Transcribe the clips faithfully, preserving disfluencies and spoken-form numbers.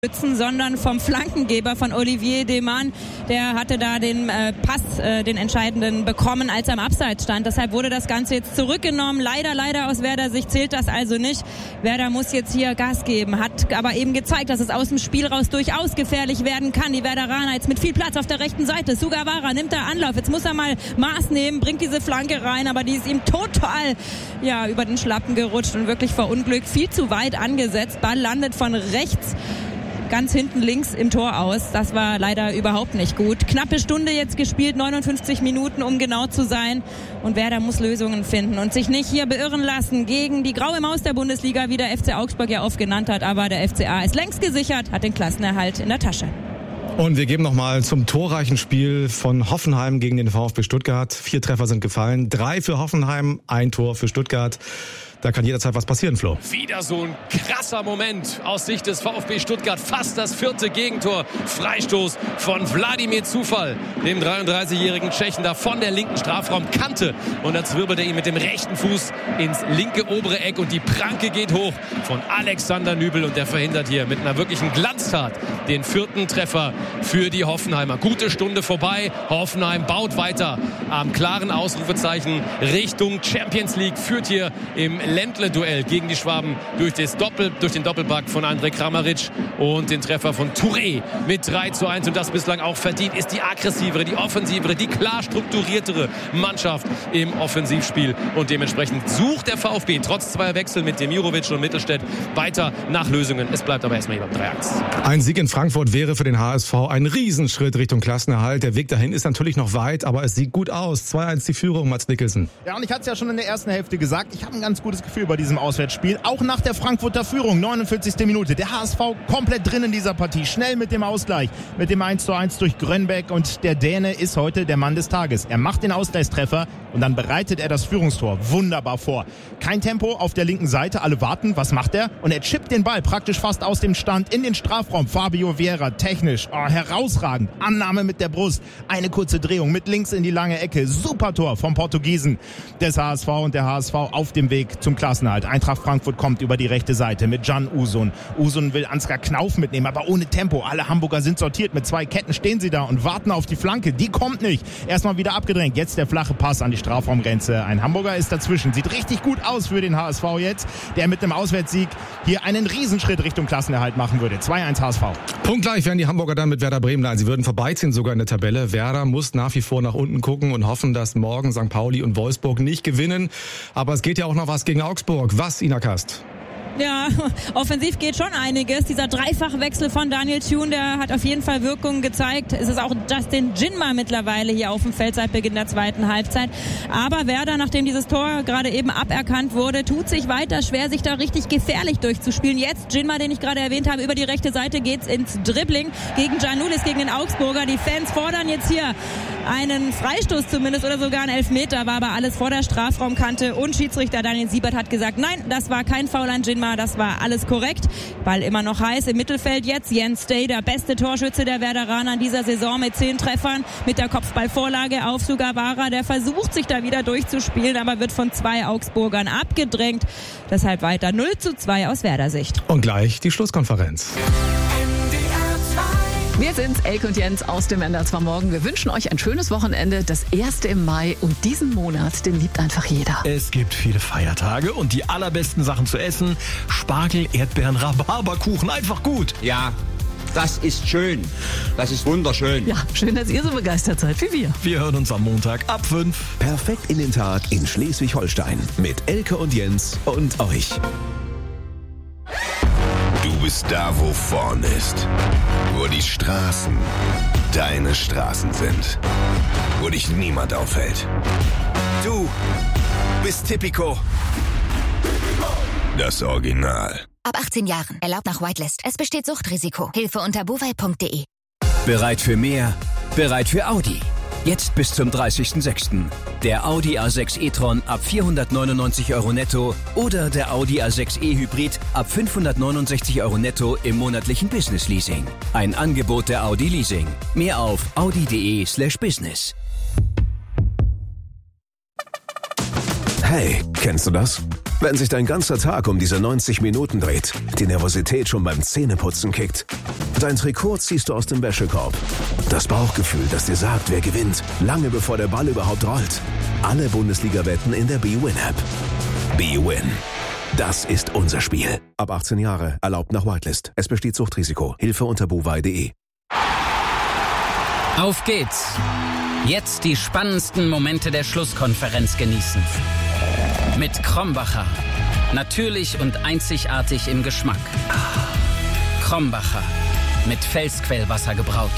sondern vom Flankengeber von Olivier Deman. Der hatte da den äh, Pass, äh, den entscheidenden, bekommen, als er am Abseits stand. Deshalb wurde das Ganze jetzt zurückgenommen. Leider, leider aus Werder Sicht zählt das also nicht. Werder muss jetzt hier Gas geben, hat aber eben gezeigt, dass es aus dem Spiel raus durchaus gefährlich werden kann. Die Werderaner jetzt mit viel Platz auf der rechten Seite. Sugawara nimmt da Anlauf. Jetzt muss er mal Maß nehmen, bringt diese Flanke rein, aber die ist ihm total ja, über den Schlappen gerutscht und wirklich verunglückt. Viel zu weit angesetzt. Ball landet von rechts ganz hinten links im Tor aus. Das war leider überhaupt nicht gut. Knappe Stunde jetzt gespielt, neunundfünfzig Minuten, um genau zu sein. Und Werder muss Lösungen finden und sich nicht hier beirren lassen gegen die graue Maus der Bundesliga, wie der F C Augsburg ja oft genannt hat. Aber der F C A ist längst gesichert, hat den Klassenerhalt in der Tasche. Und wir geben nochmal zum torreichen Spiel von Hoffenheim gegen den VfB Stuttgart. Vier Treffer sind gefallen, drei für Hoffenheim, ein Tor für Stuttgart. Da kann jederzeit was passieren, Flo. Wieder so ein krasser Moment aus Sicht des VfB Stuttgart. Fast das vierte Gegentor. Freistoß von Wladimir Zufall, dem dreiunddreißigjährigen Tschechen, da von der linken Strafraumkante. Und dann zwirbelt er ihn mit dem rechten Fuß ins linke obere Eck. Und die Pranke geht hoch von Alexander Nübel. Und der verhindert hier mit einer wirklichen Glanztat den vierten Treffer für die Hoffenheimer. Gute Stunde vorbei. Hoffenheim baut weiter am klaren Ausrufezeichen Richtung Champions League. Führt hier im Ländle-Duell gegen die Schwaben durch, das Doppel, durch den Doppelpack von Andrej Kramaric und den Treffer von Touré mit drei zu eins. Und das bislang auch verdient ist die aggressivere, die offensivere, die klar strukturiertere Mannschaft im Offensivspiel. Und dementsprechend sucht der VfB trotz zweier Wechsel mit Demirovic und Mittelstädt weiter nach Lösungen. Es bleibt aber erstmal hier beim drei eins. Ein Sieg in Frankfurt wäre für den H S V ein Riesenschritt Richtung Klassenerhalt. Der Weg dahin ist natürlich noch weit, aber es sieht gut aus. zwei eins die Führung, Mats Nicholson. Ja, und ich hatte es ja schon in der ersten Hälfte gesagt, ich habe ein ganz gutes Gefühl bei diesem Auswärtsspiel. Auch nach der Frankfurter Führung, neunundvierzigste Minute. Der H S V komplett drin in dieser Partie. Schnell mit dem Ausgleich. Mit dem eins zu eins durch Grönbeck. Und der Däne ist heute der Mann des Tages. Er macht den Ausgleichstreffer und dann bereitet er das Führungstor wunderbar vor. Kein Tempo auf der linken Seite. Alle warten. Was macht er? Und er chippt den Ball praktisch fast aus dem Stand in den Strafraum. Fabio Vieira, technisch. Oh, herausragend. Annahme mit der Brust. Eine kurze Drehung mit links in die lange Ecke. Super Tor vom Portugiesen des H S V und der H S V auf dem Weg zum Klassenerhalt. Eintracht Frankfurt kommt über die rechte Seite mit Can Uzun. Uzun will Ansgar Knauf mitnehmen, aber ohne Tempo. Alle Hamburger sind sortiert. Mit zwei Ketten stehen sie da und warten auf die Flanke. Die kommt nicht. Erstmal wieder abgedrängt. Jetzt der flache Pass an die Strafraumgrenze. Ein Hamburger ist dazwischen. Sieht richtig gut aus für den H S V jetzt, der mit dem Auswärtssieg hier einen Riesenschritt Richtung Klassenerhalt machen würde. zwei eins H S V. Punktgleich wären die Hamburger dann mit Werder Bremen. Nein, sie würden vorbeiziehen sogar in der Tabelle. Werder muss nach wie vor nach unten gucken und hoffen, dass morgen Sankt Pauli und Wolfsburg nicht gewinnen. Aber es geht ja auch noch was gegen Augsburg. Was, Ina Kast? Ja, offensiv geht schon einiges. Dieser Dreifachwechsel von Daniel Thune, der hat auf jeden Fall Wirkung gezeigt. Es ist auch Justin Jinma mittlerweile hier auf dem Feld seit Beginn der zweiten Halbzeit. Aber Werder, nachdem dieses Tor gerade eben aberkannt wurde, tut sich weiter schwer, sich da richtig gefährlich durchzuspielen. Jetzt Jinma, den ich gerade erwähnt habe, über die rechte Seite geht's ins Dribbling gegen Giannoulis, gegen den Augsburger. Die Fans fordern jetzt hier einen Freistoß zumindest oder sogar einen Elfmeter, war aber alles vor der Strafraumkante. Und Schiedsrichter Daniel Siebert hat gesagt, nein, das war kein Foul an Jinma. Das war alles korrekt. Ball immer noch heiß im Mittelfeld jetzt. Jens Stay, der beste Torschütze der Werderaner in dieser Saison mit zehn Treffern, mit der Kopfballvorlage auf Sugawara. Der versucht sich da wieder durchzuspielen, aber wird von zwei Augsburgern abgedrängt. Deshalb weiter null zu zwei aus Werder-Sicht. Und gleich die Schlusskonferenz. Wir sind's, Elke und Jens aus dem N D R zwei Morgen. Wir wünschen euch ein schönes Wochenende, das erste im Mai. Und diesen Monat, den liebt einfach jeder. Es gibt viele Feiertage und die allerbesten Sachen zu essen. Spargel, Erdbeeren, Rhabarberkuchen, einfach gut. Ja, das ist schön. Das ist wunderschön. Ja, schön, dass ihr so begeistert seid wie wir. Wir hören uns am Montag ab fünf. Perfekt in den Tag in Schleswig-Holstein. Mit Elke und Jens und euch. Du bist da, wo vorn ist. Wo die Straßen deine Straßen sind. Wo dich niemand aufhält. Du bist Tipico. Das Original. Ab achtzehn Jahren. Erlaubt nach Whitelist. Es besteht Suchtrisiko. Hilfe unter bovai punkt de. Bereit für mehr? Bereit für Audi. Jetzt bis zum dreißigsten sechsten Der Audi A sechs e-tron ab vierhundertneunundneunzig Euro netto oder der Audi A sechs e Hybrid ab fünfhundertneunundsechzig Euro netto im monatlichen Business Leasing. Ein Angebot der Audi Leasing. Mehr auf audi punkt de slash business. Hey, kennst du das? Wenn sich dein ganzer Tag um diese neunzig Minuten dreht, die Nervosität schon beim Zähneputzen kickt, dein Trikot ziehst du aus dem Wäschekorb. Das Bauchgefühl, das dir sagt, wer gewinnt, lange bevor der Ball überhaupt rollt. Alle Bundesliga-Wetten in der B-Win-App. B-Win. Das ist unser Spiel. Ab achtzehn Jahre, erlaubt nach Whitelist. Es besteht Suchtrisiko. Hilfe unter bovai punkt de. Auf geht's. Jetzt die spannendsten Momente der Schlusskonferenz genießen. Mit Krombacher. Natürlich und einzigartig im Geschmack. Krombacher. Mit Felsquellwasser gebraut.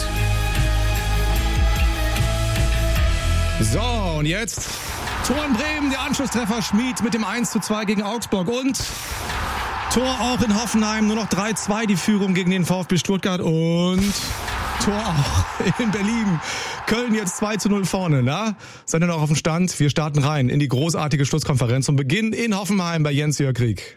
So, und jetzt Tor in Bremen, der Anschlusstreffer Schmid mit dem eins zu zwei gegen Augsburg und Tor auch in Hoffenheim, nur noch drei zwei die Führung gegen den VfB Stuttgart und Tor auch in Berlin. Köln jetzt zwei zu null vorne, na? Seid ihr noch auf dem Stand? Wir starten rein in die großartige Schlusskonferenz und beginnen in Hoffenheim bei Jens-Jörg Krieg.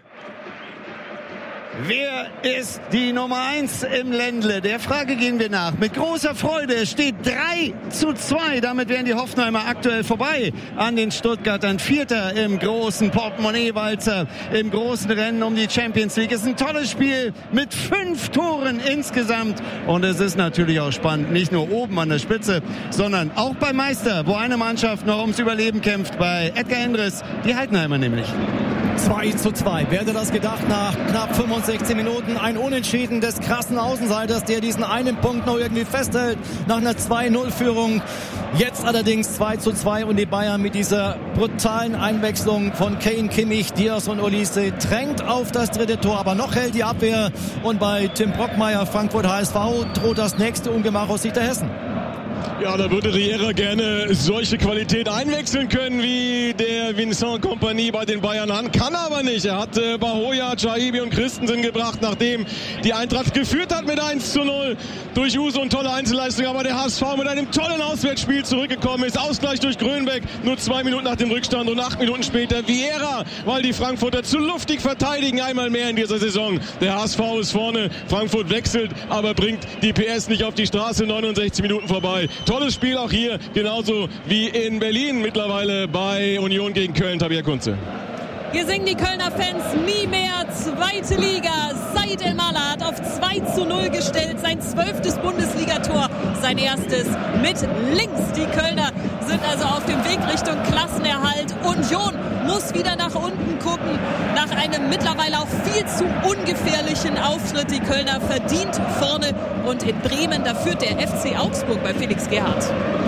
Wer ist die Nummer eins im Ländle? Der Frage gehen wir nach. Mit großer Freude. Es steht drei zu zwei. Damit wären die Hoffenheimer aktuell vorbei an den Stuttgartern. Vierter im großen Portemonnaie-Walzer, im großen Rennen um die Champions League. Es ist ein tolles Spiel mit fünf Toren insgesamt. Und es ist natürlich auch spannend. Nicht nur oben an der Spitze, sondern auch beim Meister, wo eine Mannschaft noch ums Überleben kämpft. Bei Edgar Endres, die Heidenheimer nämlich. zwei zu zwei. Wer hätte das gedacht nach knapp fünfundsechzig Minuten? Ein Unentschieden des krassen Außenseiters, der diesen einen Punkt noch irgendwie festhält nach einer zwei null Führung. Jetzt allerdings zwei zu zwei und die Bayern mit dieser brutalen Einwechslung von Kane, Kimmich, Diaz und Olise drängt auf das dritte Tor. Aber noch hält die Abwehr und bei Tim Brockmeier, Frankfurt H S V, droht das nächste Ungemach aus Sicht der Hessen. Ja, da würde Riera gerne solche Qualität einwechseln können, wie der Vincent Kompany bei den Bayern an. Kann aber nicht. Er hat äh, Bahoya, Chaibi und Christensen gebracht, nachdem die Eintracht geführt hat mit eins zu null durch Uso und tolle Einzelleistung. Aber der H S V mit einem tollen Auswärtsspiel zurückgekommen ist. Ausgleich durch Grönbeck, nur zwei Minuten nach dem Rückstand und acht Minuten später Viera, weil die Frankfurter zu luftig verteidigen. Einmal mehr in dieser Saison. Der H S V ist vorne. Frankfurt wechselt, aber bringt die P S nicht auf die Straße. neunundsechzig Minuten vorbei. Tolles Spiel auch hier, genauso wie in Berlin mittlerweile bei Union gegen Köln. Tabea Kunze. Hier singen die Kölner Fans nie mehr zweite Liga. Said El-Mallah hat auf zwei zu null gestellt, sein zwölftes Bundesligator, sein erstes mit links. Die Kölner sind also auf dem Weg Richtung Klassenerhalt. Union muss wieder nach unten gucken, nach einem mittlerweile auch viel zu ungefährlichen Auftritt. Die Kölner verdient vorne und in Bremen, da führt der F C Augsburg bei Felix Gerhardt.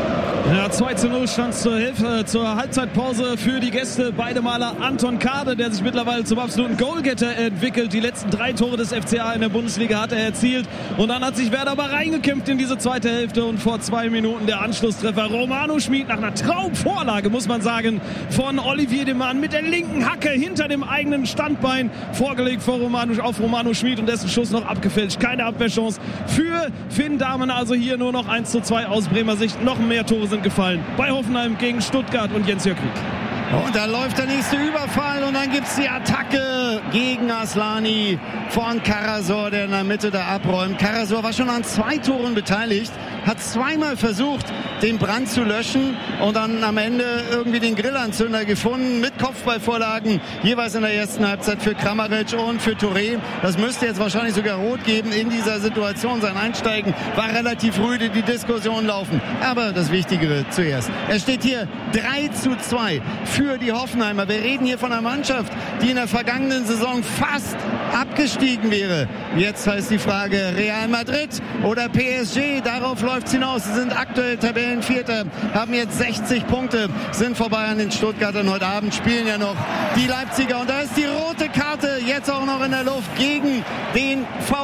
Ja, zwei zu null stand zur, Hilfe, zur Halbzeitpause für die Gäste. Beide Maler Anton Kade, der sich mittlerweile zum absoluten Goalgetter entwickelt. Die letzten drei Tore des F C A in der Bundesliga hat er erzielt. Und dann hat sich Werder aber reingekämpft in diese zweite Hälfte. Und vor zwei Minuten der Anschlusstreffer. Romano Schmid nach einer Traumvorlage, muss man sagen, von Olivier Demann mit der linken Hacke hinter dem eigenen Standbein. Vorgelegt vor Romano, auf Romano Schmid und dessen Schuss noch abgefälscht. Keine Abwehrchance für Finn Dahmen. Also hier nur noch eins zu zwei aus Bremer Sicht. Noch mehr Tore sind gefallen bei Hoffenheim gegen Stuttgart und Jens-Jörg Krieg. Und da läuft der nächste Überfall und dann gibt's die Attacke gegen Aslani von Karasor, der in der Mitte da abräumt. Karasor war schon an zwei Toren beteiligt, hat zweimal versucht, den Brand zu löschen und dann am Ende irgendwie den Grillanzünder gefunden mit Kopfballvorlagen, jeweils in der ersten Halbzeit für Kramaric und für Touré. Das müsste jetzt wahrscheinlich sogar rot geben in dieser Situation. Sein Einsteigen war relativ rüde, die Diskussion laufen. Aber das Wichtigere zuerst. Es steht hier drei zu zwei für die Hoffenheimer. Wir reden hier von einer Mannschaft, die in der vergangenen Saison fast abgestiegen wäre. Jetzt heißt die Frage Real Madrid oder P S G. Darauf läuft es hinaus. Sie sind aktuell Tabellenvierter, haben jetzt sechzig Punkte, sind vorbei an den Stuttgartern. Heute Abend spielen ja noch die Leipziger. Und da ist die rote Karte jetzt auch noch in der Luft gegen den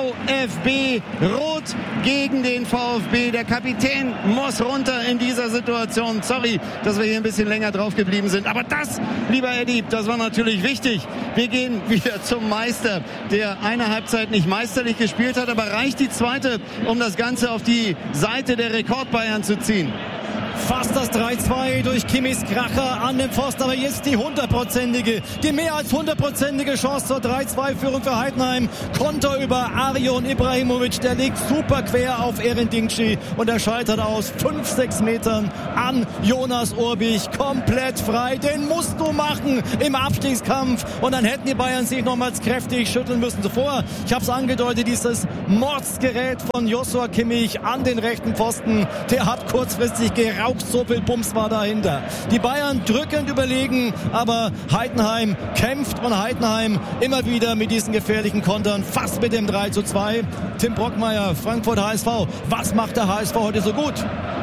VfB. Rot gegen den VfB. Der Kapitän muss runter in dieser Situation. Sorry, dass wir hier ein bisschen länger drauf geblieben sind. Aber das, lieber Eddie, das war natürlich wichtig. Wir gehen wieder zum Meister, der eine Halbzeit nicht meisterlich gespielt hat, aber reicht die zweite, um das Ganze auf die Seite der Rekordbayern zu ziehen. Fast das drei zwei durch Kimmichs Kracher an den Pfosten, aber jetzt die hundertprozentige, die mehr als hundertprozentige Chance zur drei zwei Führung für Heidenheim. Konter über Arion Ibrahimovic, der liegt super quer auf Erendingci und er scheitert aus fünf, sechs Metern an Jonas Urbich. Komplett frei, den musst du machen im Abstiegskampf und dann hätten die Bayern sich nochmals kräftig schütteln müssen. Zuvor, ich habe es angedeutet, dieses Mordsgerät von Joshua Kimmich an den rechten Pfosten, der hat kurzfristig geraucht, so viel Bums war dahinter. Die Bayern drückend überlegen, aber Heidenheim kämpft und Heidenheim immer wieder mit diesen gefährlichen Kontern, fast mit dem drei zu zwei. Tim Brockmeier, Frankfurt H S V, was macht der H S V heute so gut?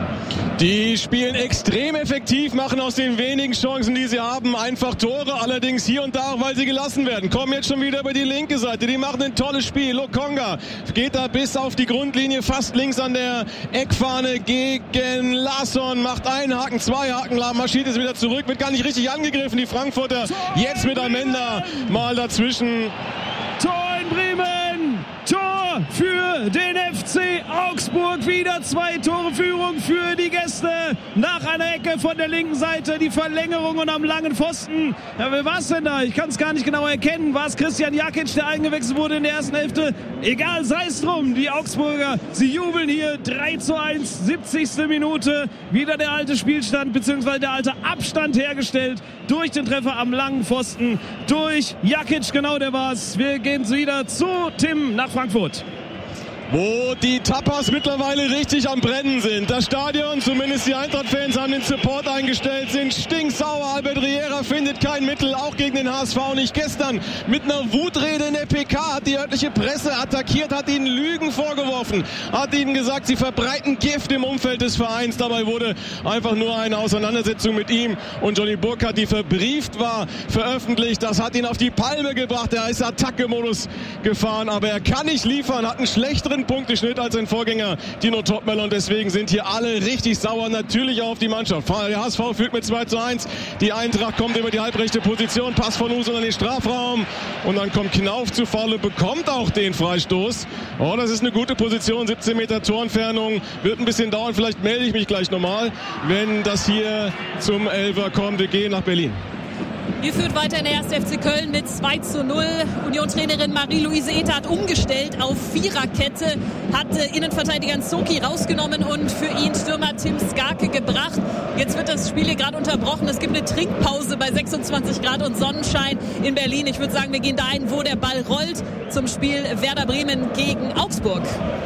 Die spielen extrem effektiv, machen aus den wenigen Chancen, die sie haben, einfach Tore. Allerdings hier und da auch, weil sie gelassen werden. Kommen jetzt schon wieder über die linke Seite. Die machen ein tolles Spiel. Lokonga geht da bis auf die Grundlinie, fast links an der Eckfahne gegen Larsson. Macht einen Haken, zwei Haken, marschiert es wieder zurück. Wird gar nicht richtig angegriffen, die Frankfurter. Jetzt mit Amenda mal dazwischen. Tor in Bremen! Tor für den F C Augsburg. Wieder zwei Tore Führung für die Gäste. Nach einer Ecke von der linken Seite die Verlängerung und am langen Pfosten. Ja, wer war es denn da? Ich kann es gar nicht genau erkennen. War es Christian Jakic, der eingewechselt wurde in der ersten Hälfte? Egal, sei es drum. Die Augsburger, sie jubeln hier. drei zu eins, siebzigste Minute. Wieder der alte Spielstand bzw. der alte Abstand hergestellt durch den Treffer am langen Pfosten. Durch Jakic, genau der war's. Wir gehen wieder zu Tim nach Frankfurt. Wo die Tapas mittlerweile richtig am Brennen sind. Das Stadion, zumindest die Eintracht-Fans haben den Support eingestellt, sind stinksauer. Albert Riera findet kein Mittel, auch gegen den H S V nicht. Gestern mit einer Wutrede in der P K hat die örtliche Presse attackiert, hat ihnen Lügen vorgeworfen, hat ihnen gesagt, sie verbreiten Gift im Umfeld des Vereins. Dabei wurde einfach nur eine Auseinandersetzung mit ihm und Johnny Burkhardt, die verbrieft war, veröffentlicht. Das hat ihn auf die Palme gebracht. Er ist Attacke-Modus gefahren, aber er kann nicht liefern, hat einen schlechteren Punkteschnitt als sein Vorgänger Dino Topmöller und deswegen sind hier alle richtig sauer, natürlich auch auf die Mannschaft. Der H S V führt mit zwei zu eins, die Eintracht kommt über die halbrechte Position, Pass von Usun in den Strafraum und dann kommt Knauf zu Faul und bekommt auch den Freistoß. Oh, das ist eine gute Position, siebzehn Meter Torentfernung, wird ein bisschen dauern, vielleicht melde ich mich gleich nochmal, wenn das hier zum Elfer kommt. Wir gehen nach Berlin. Hier führt weiter der erste F C Köln mit zwei zu null. Union-Trainerin Marie-Louise Ether hat umgestellt auf Viererkette, hat äh, Innenverteidiger Nzoki rausgenommen und für ihn Stürmer Tim Skarke gebracht. Jetzt wird das Spiel hier gerade unterbrochen. Es gibt eine Trinkpause bei sechsundzwanzig Grad und Sonnenschein in Berlin. Ich würde sagen, wir gehen dahin, wo der Ball rollt, zum Spiel Werder Bremen gegen Augsburg.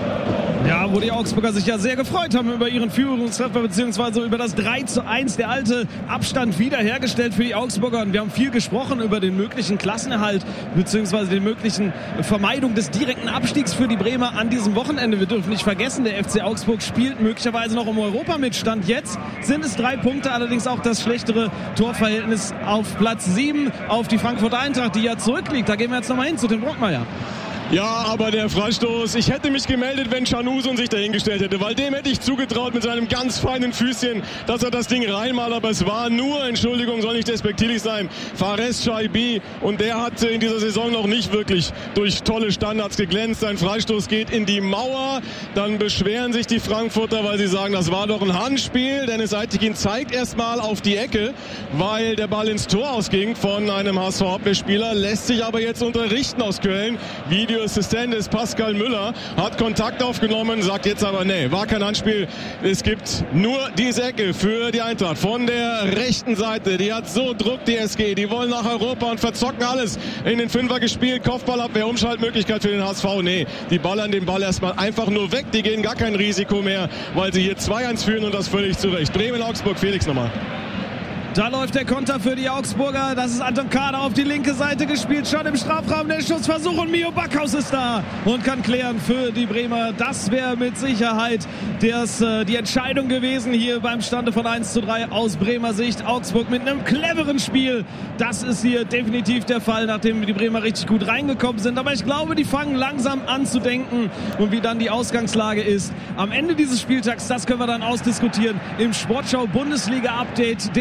Ja, wo die Augsburger sich ja sehr gefreut haben über ihren Führungstreffer beziehungsweise über das drei zu eins. Der alte Abstand wiederhergestellt für die Augsburger. Und wir haben viel gesprochen über den möglichen Klassenerhalt beziehungsweise den möglichen Vermeidung des direkten Abstiegs für die Bremer an diesem Wochenende. Wir dürfen nicht vergessen, der F C Augsburg spielt möglicherweise noch um Europa mit. Stand jetzt sind es drei Punkte, allerdings auch das schlechtere Torverhältnis auf Platz sieben auf die Frankfurter Eintracht, die ja zurückliegt. Da gehen wir jetzt nochmal hin zu Tim Brockmeier. Ja, aber der Freistoß, ich hätte mich gemeldet, wenn Canuson sich dahingestellt hätte, weil dem hätte ich zugetraut mit seinem ganz feinen Füßchen, dass er das Ding reinmalt, aber es war nur, Entschuldigung, soll nicht despektierlich sein, Fares Chaibi und der hat in dieser Saison noch nicht wirklich durch tolle Standards geglänzt. Sein Freistoß geht in die Mauer, dann beschweren sich die Frankfurter, weil sie sagen, das war doch ein Handspiel. Dennis Eitekin zeigt erstmal auf die Ecke, weil der Ball ins Tor ausging von einem H S V-Abwehrspieler, lässt sich aber jetzt unterrichten aus Köln. Video Assistent ist Pascal Müller, hat Kontakt aufgenommen, sagt jetzt aber, nee, war kein Handspiel. Es gibt nur diese Ecke für die Eintracht von der rechten Seite. Die hat so Druck, die S G. Die wollen nach Europa und verzocken alles. In den Fünfer gespielt, Kopfballabwehr, Umschaltmöglichkeit für den H S V. Nee, die ballern den Ball erstmal einfach nur weg. Die gehen gar kein Risiko mehr, weil sie hier zwei eins führen und das völlig zurecht. Bremen-Augsburg, Felix nochmal. Da läuft der Konter für die Augsburger. Das ist Anton Kader auf die linke Seite gespielt. Schon im Strafraum der Schussversuch und Mio Backhaus ist da und kann klären für die Bremer. Das wäre mit Sicherheit das, äh, die Entscheidung gewesen hier beim Stande von eins zu drei aus Bremer Sicht. Augsburg mit einem cleveren Spiel. Das ist hier definitiv der Fall, nachdem die Bremer richtig gut reingekommen sind. Aber ich glaube, die fangen langsam an zu denken und wie dann die Ausgangslage ist. Am Ende dieses Spieltags, das können wir dann ausdiskutieren im Sportschau Bundesliga Update, dem Podcast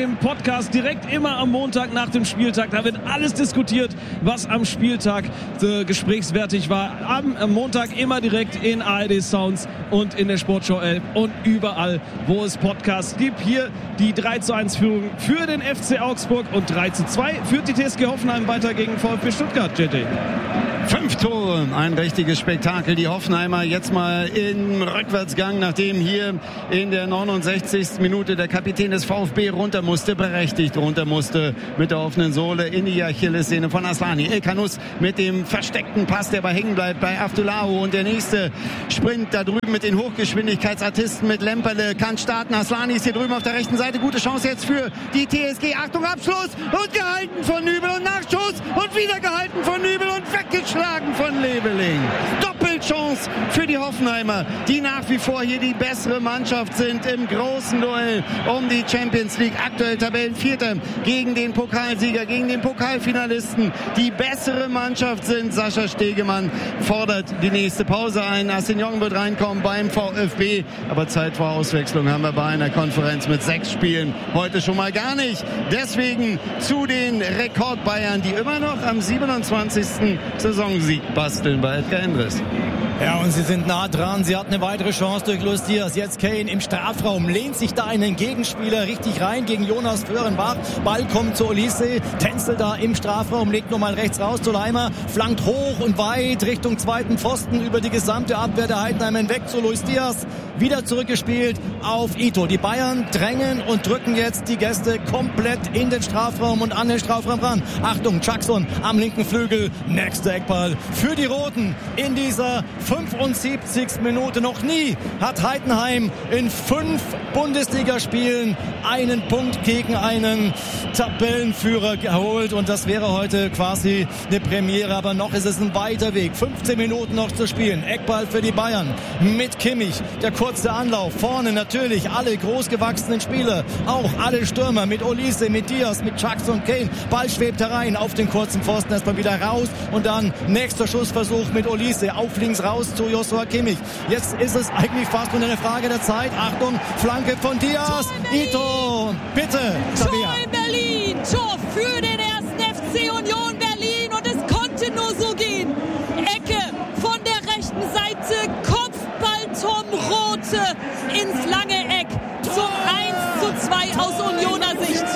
Podcast direkt immer am Montag nach dem Spieltag. Da wird alles diskutiert, was am Spieltag äh, gesprächswertig war. Am, am Montag immer direkt in A R D Sounds und in der Sportschau-App und überall, wo es Podcasts gibt. Hier die drei zu eins Führung für den F C Augsburg und drei zu zwei führt die T S G Hoffenheim weiter gegen VfB Stuttgart, J T. Fünf Tore, ein richtiges Spektakel. Die Hoffenheimer jetzt mal im Rückwärtsgang, nachdem hier in der neunundsechzigsten Minute der Kapitän des VfB runter musste, berechtigt runter musste mit der offenen Sohle in die Achillessehne von Aslani. Elkanus mit dem versteckten Pass, der aber hängen bleibt bei Aftulahu, und der nächste Sprint da drüben mit den Hochgeschwindigkeitsartisten mit Lemperle kann starten. Aslani ist hier drüben auf der rechten Seite. Gute Chance jetzt für die T S G. Achtung, Abschluss und gehalten von Nübel und Nachschuss und wieder gehalten von Nübel und weggeschlagen von Leveling. Doppelchance für die Hoffenheimer, die nach wie vor hier die bessere Mannschaft sind im großen Duell um die Champions League. Aktuell Tabellenvierter gegen den Pokalsieger, gegen den Pokalfinalisten. Die bessere Mannschaft sind. Sascha Stegemann fordert die nächste Pause ein. Assignon wird reinkommen beim VfB, aber Zeit vor Auswechslung haben wir bei einer Konferenz mit sechs Spielen heute schon mal gar nicht. Deswegen zu den Rekordbayern, die immer noch am siebenundzwanzigsten Saisonsieg basteln bei Edgar Endres. Ja, und sie sind nah dran. Sie hat eine weitere Chance durch Luis Diaz. Jetzt Kane im Strafraum, lehnt sich da einen Gegenspieler richtig rein gegen Jonas Föhrenbach. Ball kommt zu Olise, tänzelt da im Strafraum, legt nochmal rechts raus zu Leimer, flankt hoch und weit Richtung zweiten Pfosten über die gesamte Abwehr der Heidenheim hinweg zu Luis Diaz. Wieder zurückgespielt auf Ito. Die Bayern drängen und drücken jetzt die Gäste komplett in den Strafraum und an den Strafraum ran. Achtung, Jackson am linken Flügel. Nächster Eckball für die Roten in dieser fünfundsiebzigsten Minute. Noch nie hat Heidenheim in fünf Bundesligaspielen einen Punkt gegen einen Tabellenführer geholt. Und das wäre heute quasi eine Premiere. Aber noch ist es ein weiter Weg. fünfzehn Minuten noch zu spielen. Eckball für die Bayern mit Kimmich. Der kurze Anlauf. Vorne natürlich alle großgewachsenen Spieler. Auch alle Stürmer mit Olise, mit Diaz, mit Jackson, Kane. Ball schwebt herein auf den kurzen Pfosten. Erstmal wieder raus. Und dann nächster Schussversuch mit Olise. Auf links raus zu Joshua Kimmich. Jetzt ist es eigentlich fast nur eine Frage der Zeit. Achtung, Flanke von Diaz. Ito, bitte. Tor in Berlin. Tor für den ersten F C Union Berlin. Und es konnte nur so gehen. Ecke von der rechten Seite. Kopfball Tom Rote ins lange Eck. Zum eins zu zwei aus Unioner Sicht.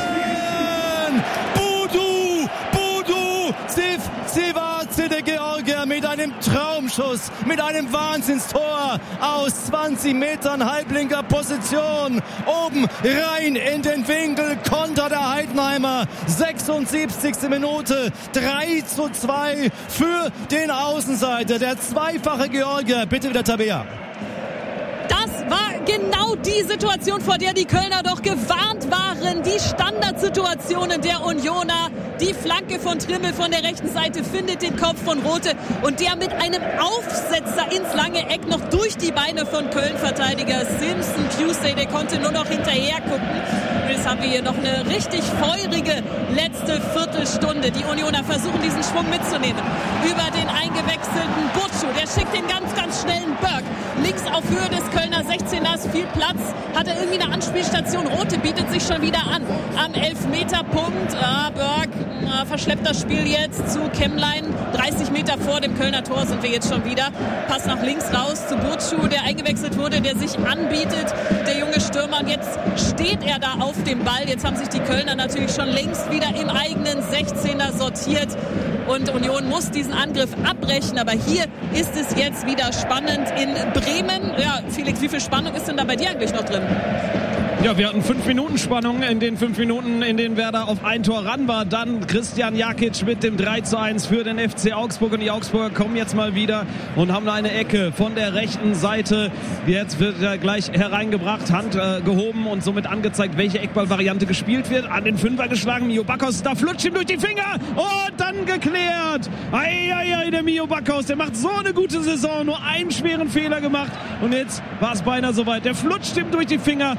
Budu, Budu, Sif, Sivace, der Georgier mit einem Traumschuss, mit einem Wahnsinnstor aus zwanzig Metern halblinker Position. Oben rein in den Winkel, Konter der Heidenheimer. sechsundsiebzigste Minute, drei zu zwei für den Außenseiter. Der zweifache Georgier. Bitte wieder Tabea. Das war genau die Situation, vor der die Kölner doch gewarnt waren. Die Standardsituationen der Unioner. Die Flanke von Trimmel von der rechten Seite findet den Kopf von Rote. Und der mit einem Aufsetzer ins lange Eck noch durch die Beine von Köln-Verteidiger Simpson Tuesday. Der konnte nur noch hinterher gucken. Jetzt haben wir hier noch eine richtig feurige letzte Viertelstunde. Die Unioner versuchen, diesen Schwung mitzunehmen. Über den eingewechselten Butchu. Der schickt den ganz, ganz schnellen Berg. Links auf Höhe des Kölner sechzehners, viel Platz. Hat er irgendwie eine Anspielstation. Rote bietet sich schon wieder an. Am Elfmeterpunkt. Ah, Berg ah, verschleppt das Spiel jetzt zu Kemmlein. dreißig Meter vor dem Kölner Tor sind wir jetzt schon wieder. Pass nach links raus zu Butchu, der eingewechselt wurde, der sich anbietet. Der junge Stürmer. Und jetzt steht er da auf dem Ball. Jetzt haben sich die Kölner natürlich schon längst wieder im eigenen sechzehner sortiert. Und Union muss diesen Angriff abbrechen. Aber hier ist es jetzt wieder spannend in Bremen. Ja, Felix, wie viel Spannung ist denn da bei dir eigentlich noch drin? Ja, wir hatten fünf Minuten Spannung. In den fünf Minuten, in denen Werder auf ein Tor ran war. Dann Christian Jakic mit dem drei zu eins für den F C Augsburg. Und die Augsburger kommen jetzt mal wieder und haben eine Ecke von der rechten Seite. Jetzt wird er gleich hereingebracht, Hand äh, gehoben und somit angezeigt, welche Eckballvariante gespielt wird. An den Fünfer geschlagen, Mio Backhaus, da flutscht ihm durch die Finger und dann geklärt. Eieiei, der Mio Backhaus, der macht so eine gute Saison, nur einen schweren Fehler gemacht und jetzt war es beinahe soweit. Der flutscht ihm durch die Finger, aber dann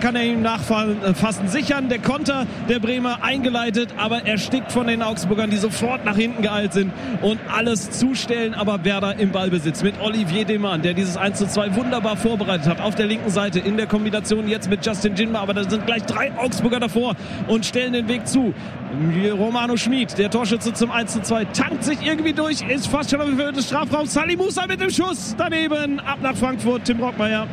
kann er ihm nachfassen. Sichern, der Konter der Bremer eingeleitet, aber erstickt von den Augsburgern, die sofort nach hinten geeilt sind und alles zustellen, aber Werder im Ballbesitz mit Olivier Demann, der dieses eins zu zwei wunderbar vorbereitet hat, auf der linken Seite in der Kombination jetzt mit Justin Jinma, aber da sind gleich drei Augsburger davor und stellen den Weg zu. Romano Schmid, der Torschütze zum eins zu zwei, tankt sich irgendwie durch, ist fast schon auf Höhe des Strafraums. Salih Musa mit dem Schuss daneben, ab nach Frankfurt, Tim Brockmeier.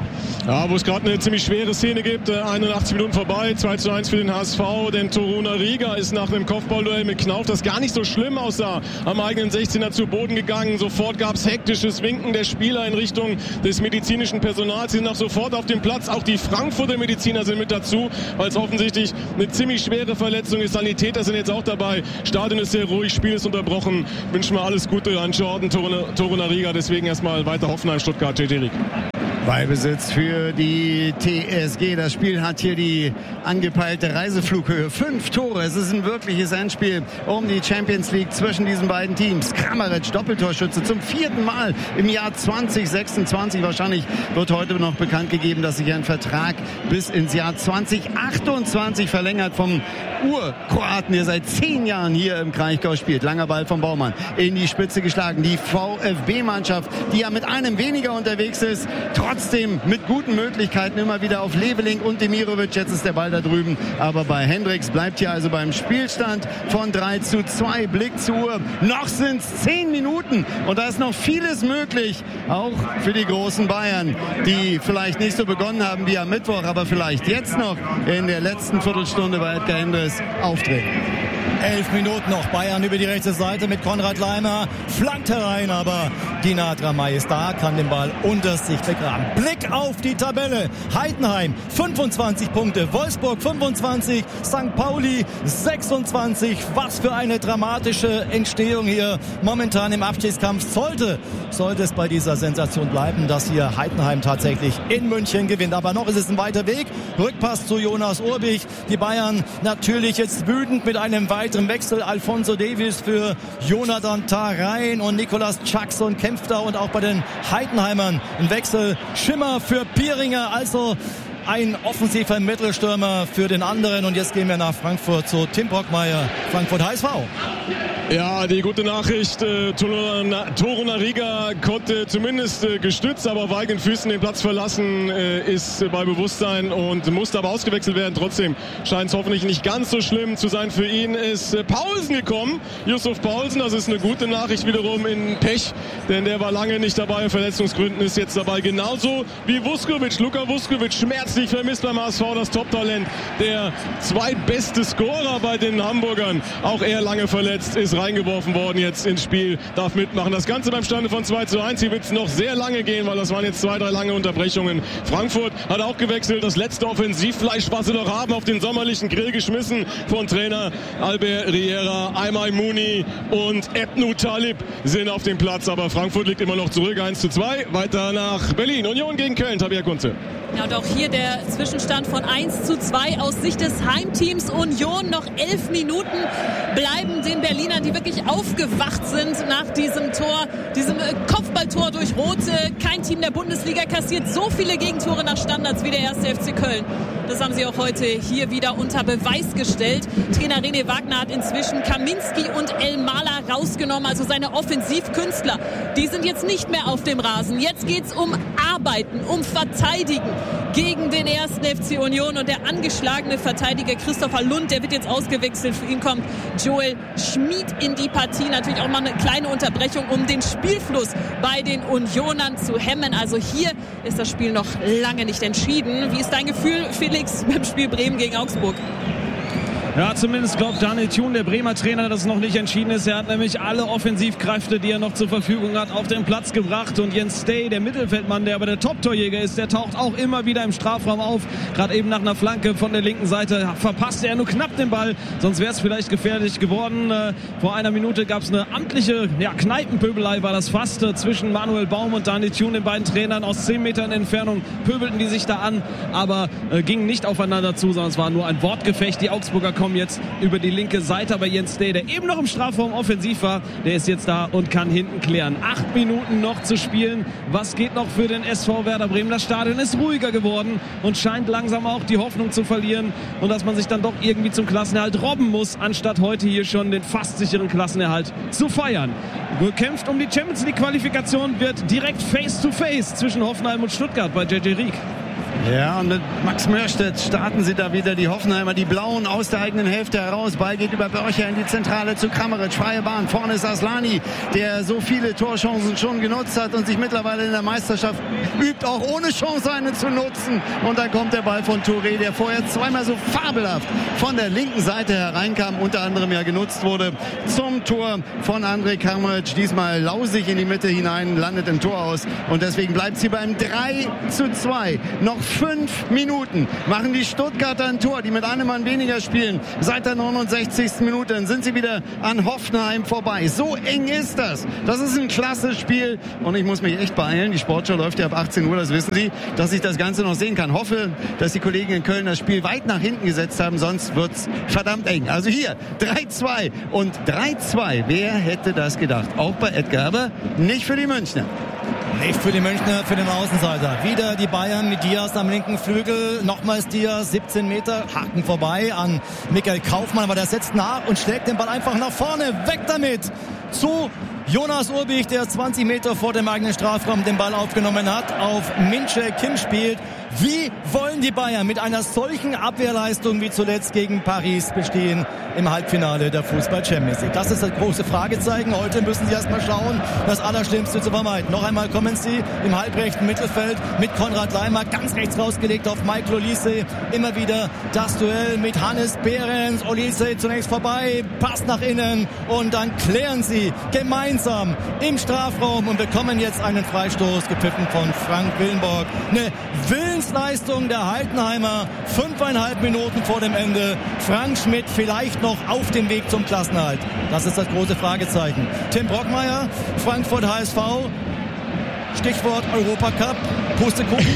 Ja, wo es gerade eine ziemlich schwere Szene gibt. einundachtzig Minuten vorbei, zwei zu eins für den H S V. Denn Toruna Riga ist nach einem Kopfballduell mit Knauf, das gar nicht so schlimm aussah, am eigenen sechzehner zu Boden gegangen. Sofort gab es hektisches Winken der Spieler in Richtung des medizinischen Personals. Sie sind auch sofort auf dem Platz. Auch die Frankfurter Mediziner sind mit dazu, weil es offensichtlich eine ziemlich schwere Verletzung ist. Sanitäter sind jetzt auch dabei. Stadion ist sehr ruhig, Spiel ist unterbrochen. Wünschen wir alles Gute an Jordan Toruna, Toruna Riga. Deswegen erstmal weiter Hoffenheim, Stuttgart, J T Rieg. Ballbesitz für die T S G. Das Spiel hat hier die angepeilte Reiseflughöhe. Fünf Tore. Es ist ein wirkliches Endspiel um die Champions League zwischen diesen beiden Teams. Kramaric, Doppeltorschütze zum vierten Mal im Jahr zwanzig sechsundzwanzig. Wahrscheinlich wird heute noch bekannt gegeben, dass sich ein Vertrag bis ins Jahr zwanzig achtundzwanzig verlängert vom Urkroaten, der seit zehn Jahren hier im Kraichgau spielt. Langer Ball vom Baumann in die Spitze geschlagen. Die VfB-Mannschaft, die ja mit einem weniger unterwegs ist, trotzdem mit guten Möglichkeiten immer wieder auf Leveling und Demirovic. Jetzt ist der Ball da drüben, aber bei Hendricks bleibt hier also beim Spielstand von drei zu zwei. Blick zur Uhr. Noch sind es zehn Minuten und da ist noch vieles möglich, auch für die großen Bayern, die vielleicht nicht so begonnen haben wie am Mittwoch, aber vielleicht jetzt noch in der letzten Viertelstunde bei Edgar Endres auftreten. Elf Minuten noch. Bayern über die rechte Seite mit Konrad Leimer. Flankt herein, aber Dina Dramay ist da, kann den Ball unter sich begraben. Blick auf die Tabelle. Heidenheim fünfundzwanzig Punkte, Wolfsburg fünfundzwanzig, Sankt Pauli sechsundzwanzig. Was für eine dramatische Entstehung hier momentan im Abstiegskampf. Sollte, sollte es bei dieser Sensation bleiben, dass hier Heidenheim tatsächlich in München gewinnt. Aber noch ist es ein weiter Weg. Rückpass zu Jonas Urbich. Die Bayern natürlich jetzt wütend mit einem weiteren Wechsel. Alfonso Davies für Jonathan Tah rein und Nicolas Jackson kämpft da, und auch bei den Heidenheimern ein Wechsel. Schimmer für Pieringer, also ein offensiver Mittelstürmer für den anderen. Und jetzt gehen wir nach Frankfurt zu Tim Brockmeier, Frankfurt H S V. Ja, die gute Nachricht, äh, Toruna Riga konnte zumindest äh, gestützt, aber auf eigenen Füßen den Platz verlassen, äh, ist äh, bei Bewusstsein und musste aber ausgewechselt werden. Trotzdem scheint es hoffentlich nicht ganz so schlimm zu sein für ihn. Ist äh, Paulsen gekommen, Yusuf Paulsen, das ist eine gute Nachricht wiederum in Pech, denn der war lange nicht dabei, Verletzungsgründen ist jetzt dabei. Genauso wie Vuskovic, Luka Vuskovic, schmerzlich vermisst beim H S V, das Top-Talent, der zweitbeste Scorer bei den Hamburgern, auch er lange verletzt, ist reingeworfen worden jetzt ins Spiel, darf mitmachen. Das Ganze beim Stande von zwei zu eins. Hier wird es noch sehr lange gehen, weil das waren jetzt zwei, drei lange Unterbrechungen. Frankfurt hat auch gewechselt. Das letzte Offensivfleisch, was sie noch haben, auf den sommerlichen Grill geschmissen von Trainer Albert Riera. Aimai Mouni und Ebnu Talib sind auf dem Platz, aber Frankfurt liegt immer noch zurück. eins zu zwei. Weiter nach Berlin. Union gegen Köln. Tabea Kunze. Ja, und auch hier der Zwischenstand von eins zu zwei aus Sicht des Heimteams Union. Noch elf Minuten bleiben den Berlinern, die wirklich aufgewacht sind nach diesem Tor, diesem Kopfballtor durch Rote. Kein Team der Bundesliga kassiert so viele Gegentore nach Standards wie der erste F C Köln. Das haben sie auch heute hier wieder unter Beweis gestellt. Trainer René Wagner hat inzwischen Kaminski und El Mala rausgenommen, also seine Offensivkünstler. Die sind jetzt nicht mehr auf dem Rasen. Jetzt geht's um Arbeiten, um Verteidigen gegen den ersten F C Union, und der angeschlagene Verteidiger Christopher Lund, der wird jetzt ausgewechselt. Für ihn kommt Joel Schmid in die Partie. Natürlich auch mal eine kleine Unterbrechung, um den Spielfluss bei den Unionern zu hemmen. Also hier ist das Spiel noch lange nicht entschieden. Wie ist dein Gefühl, Felix, beim Spiel Bremen gegen Augsburg? Ja, zumindest glaubt Daniel Thun, der Bremer Trainer, dass es noch nicht entschieden ist. Er hat nämlich alle Offensivkräfte, die er noch zur Verfügung hat, auf den Platz gebracht. Und Jens Stay, der Mittelfeldmann, der aber der Top-Torjäger ist, der taucht auch immer wieder im Strafraum auf. Gerade eben nach einer Flanke von der linken Seite verpasste er nur knapp den Ball. Sonst wäre es vielleicht gefährlich geworden. Vor einer Minute gab es eine amtliche ja, Kneipenpöbelei, war das fast, zwischen Manuel Baum und Daniel Thun, den beiden Trainern. Aus zehn Metern Entfernung pöbelten die sich da an, aber äh, gingen nicht aufeinander zu, sondern es war nur ein Wortgefecht. Die Augsburger kommen kommen jetzt über die linke Seite, aber Jens Day, der eben noch im Strafraum offensiv war, der ist jetzt da und kann hinten klären. Acht Minuten noch zu spielen. Was geht noch für den S V Werder Bremen? Das Stadion ist ruhiger geworden und scheint langsam auch die Hoffnung zu verlieren und dass man sich dann doch irgendwie zum Klassenerhalt robben muss, anstatt heute hier schon den fast sicheren Klassenerhalt zu feiern. Gekämpft um die Champions League Qualifikation wird direkt Face-to-Face zwischen Hoffenheim und Stuttgart bei J J Rieck. Ja, und mit Max Mörstedt starten sie da wieder, die Hoffenheimer, die Blauen aus der eigenen Hälfte heraus. Ball geht über Börcher in die Zentrale zu Kramaric. Freie Bahn, vorne ist Aslani, der so viele Torchancen schon genutzt hat und sich mittlerweile in der Meisterschaft übt, auch ohne Chance eine zu nutzen. Und dann kommt der Ball von Touré, der vorher zweimal so fabelhaft von der linken Seite hereinkam, unter anderem ja genutzt wurde zum Tor von Andrej Kramaric. Diesmal lausig in die Mitte hinein, landet im Tor aus und deswegen bleibt sie beim drei zu zwei. Noch fünf Minuten machen die Stuttgarter ein Tor, die mit einem Mann weniger spielen. Seit der neunundsechzigsten Minute dann sind sie wieder an Hoffenheim vorbei. So eng ist das. Das ist ein klasse Spiel und ich muss mich echt beeilen. Die Sportschau läuft ja ab achtzehn Uhr, das wissen Sie, dass ich das Ganze noch sehen kann. Hoffe, dass die Kollegen in Köln das Spiel weit nach hinten gesetzt haben, sonst wird's verdammt eng. Also hier drei zwei und drei zwei. Wer hätte das gedacht? Auch bei Edgar, aber nicht für die Münchner. Nicht für die Münchner, für den Außenseiter. Wieder die Bayern mit Diaz am linken Flügel. Nochmals Diaz, siebzehn Meter, Haken vorbei an Michael Kaufmann. Aber der setzt nach und schlägt den Ball einfach nach vorne. Weg damit zu Jonas Urbich, der zwanzig Meter vor dem eigenen Strafraum den Ball aufgenommen hat. Auf Minche Kim spielt. Wie wollen die Bayern mit einer solchen Abwehrleistung wie zuletzt gegen Paris bestehen im Halbfinale der Fußball-Champions League? Das ist das große Fragezeichen. Heute müssen sie erst mal schauen, das Allerschlimmste zu vermeiden. Noch einmal kommen sie im halbrechten Mittelfeld mit Konrad Leimer ganz rechts rausgelegt auf Michael Olise. Immer wieder das Duell mit Hannes Behrens. Olise zunächst vorbei, Pass nach innen und dann klären sie gemeinsam im Strafraum und bekommen jetzt einen Freistoß gepfiffen von Frank Willenborg. Eine Willensleistung der Heidenheimer, fünfeinhalb Minuten vor dem Ende. Frank Schmidt vielleicht noch auf dem Weg zum Klassenerhalt. Das ist das große Fragezeichen. Tim Brockmeier, Frankfurt H S V, Stichwort Europacup, Pustekuchen.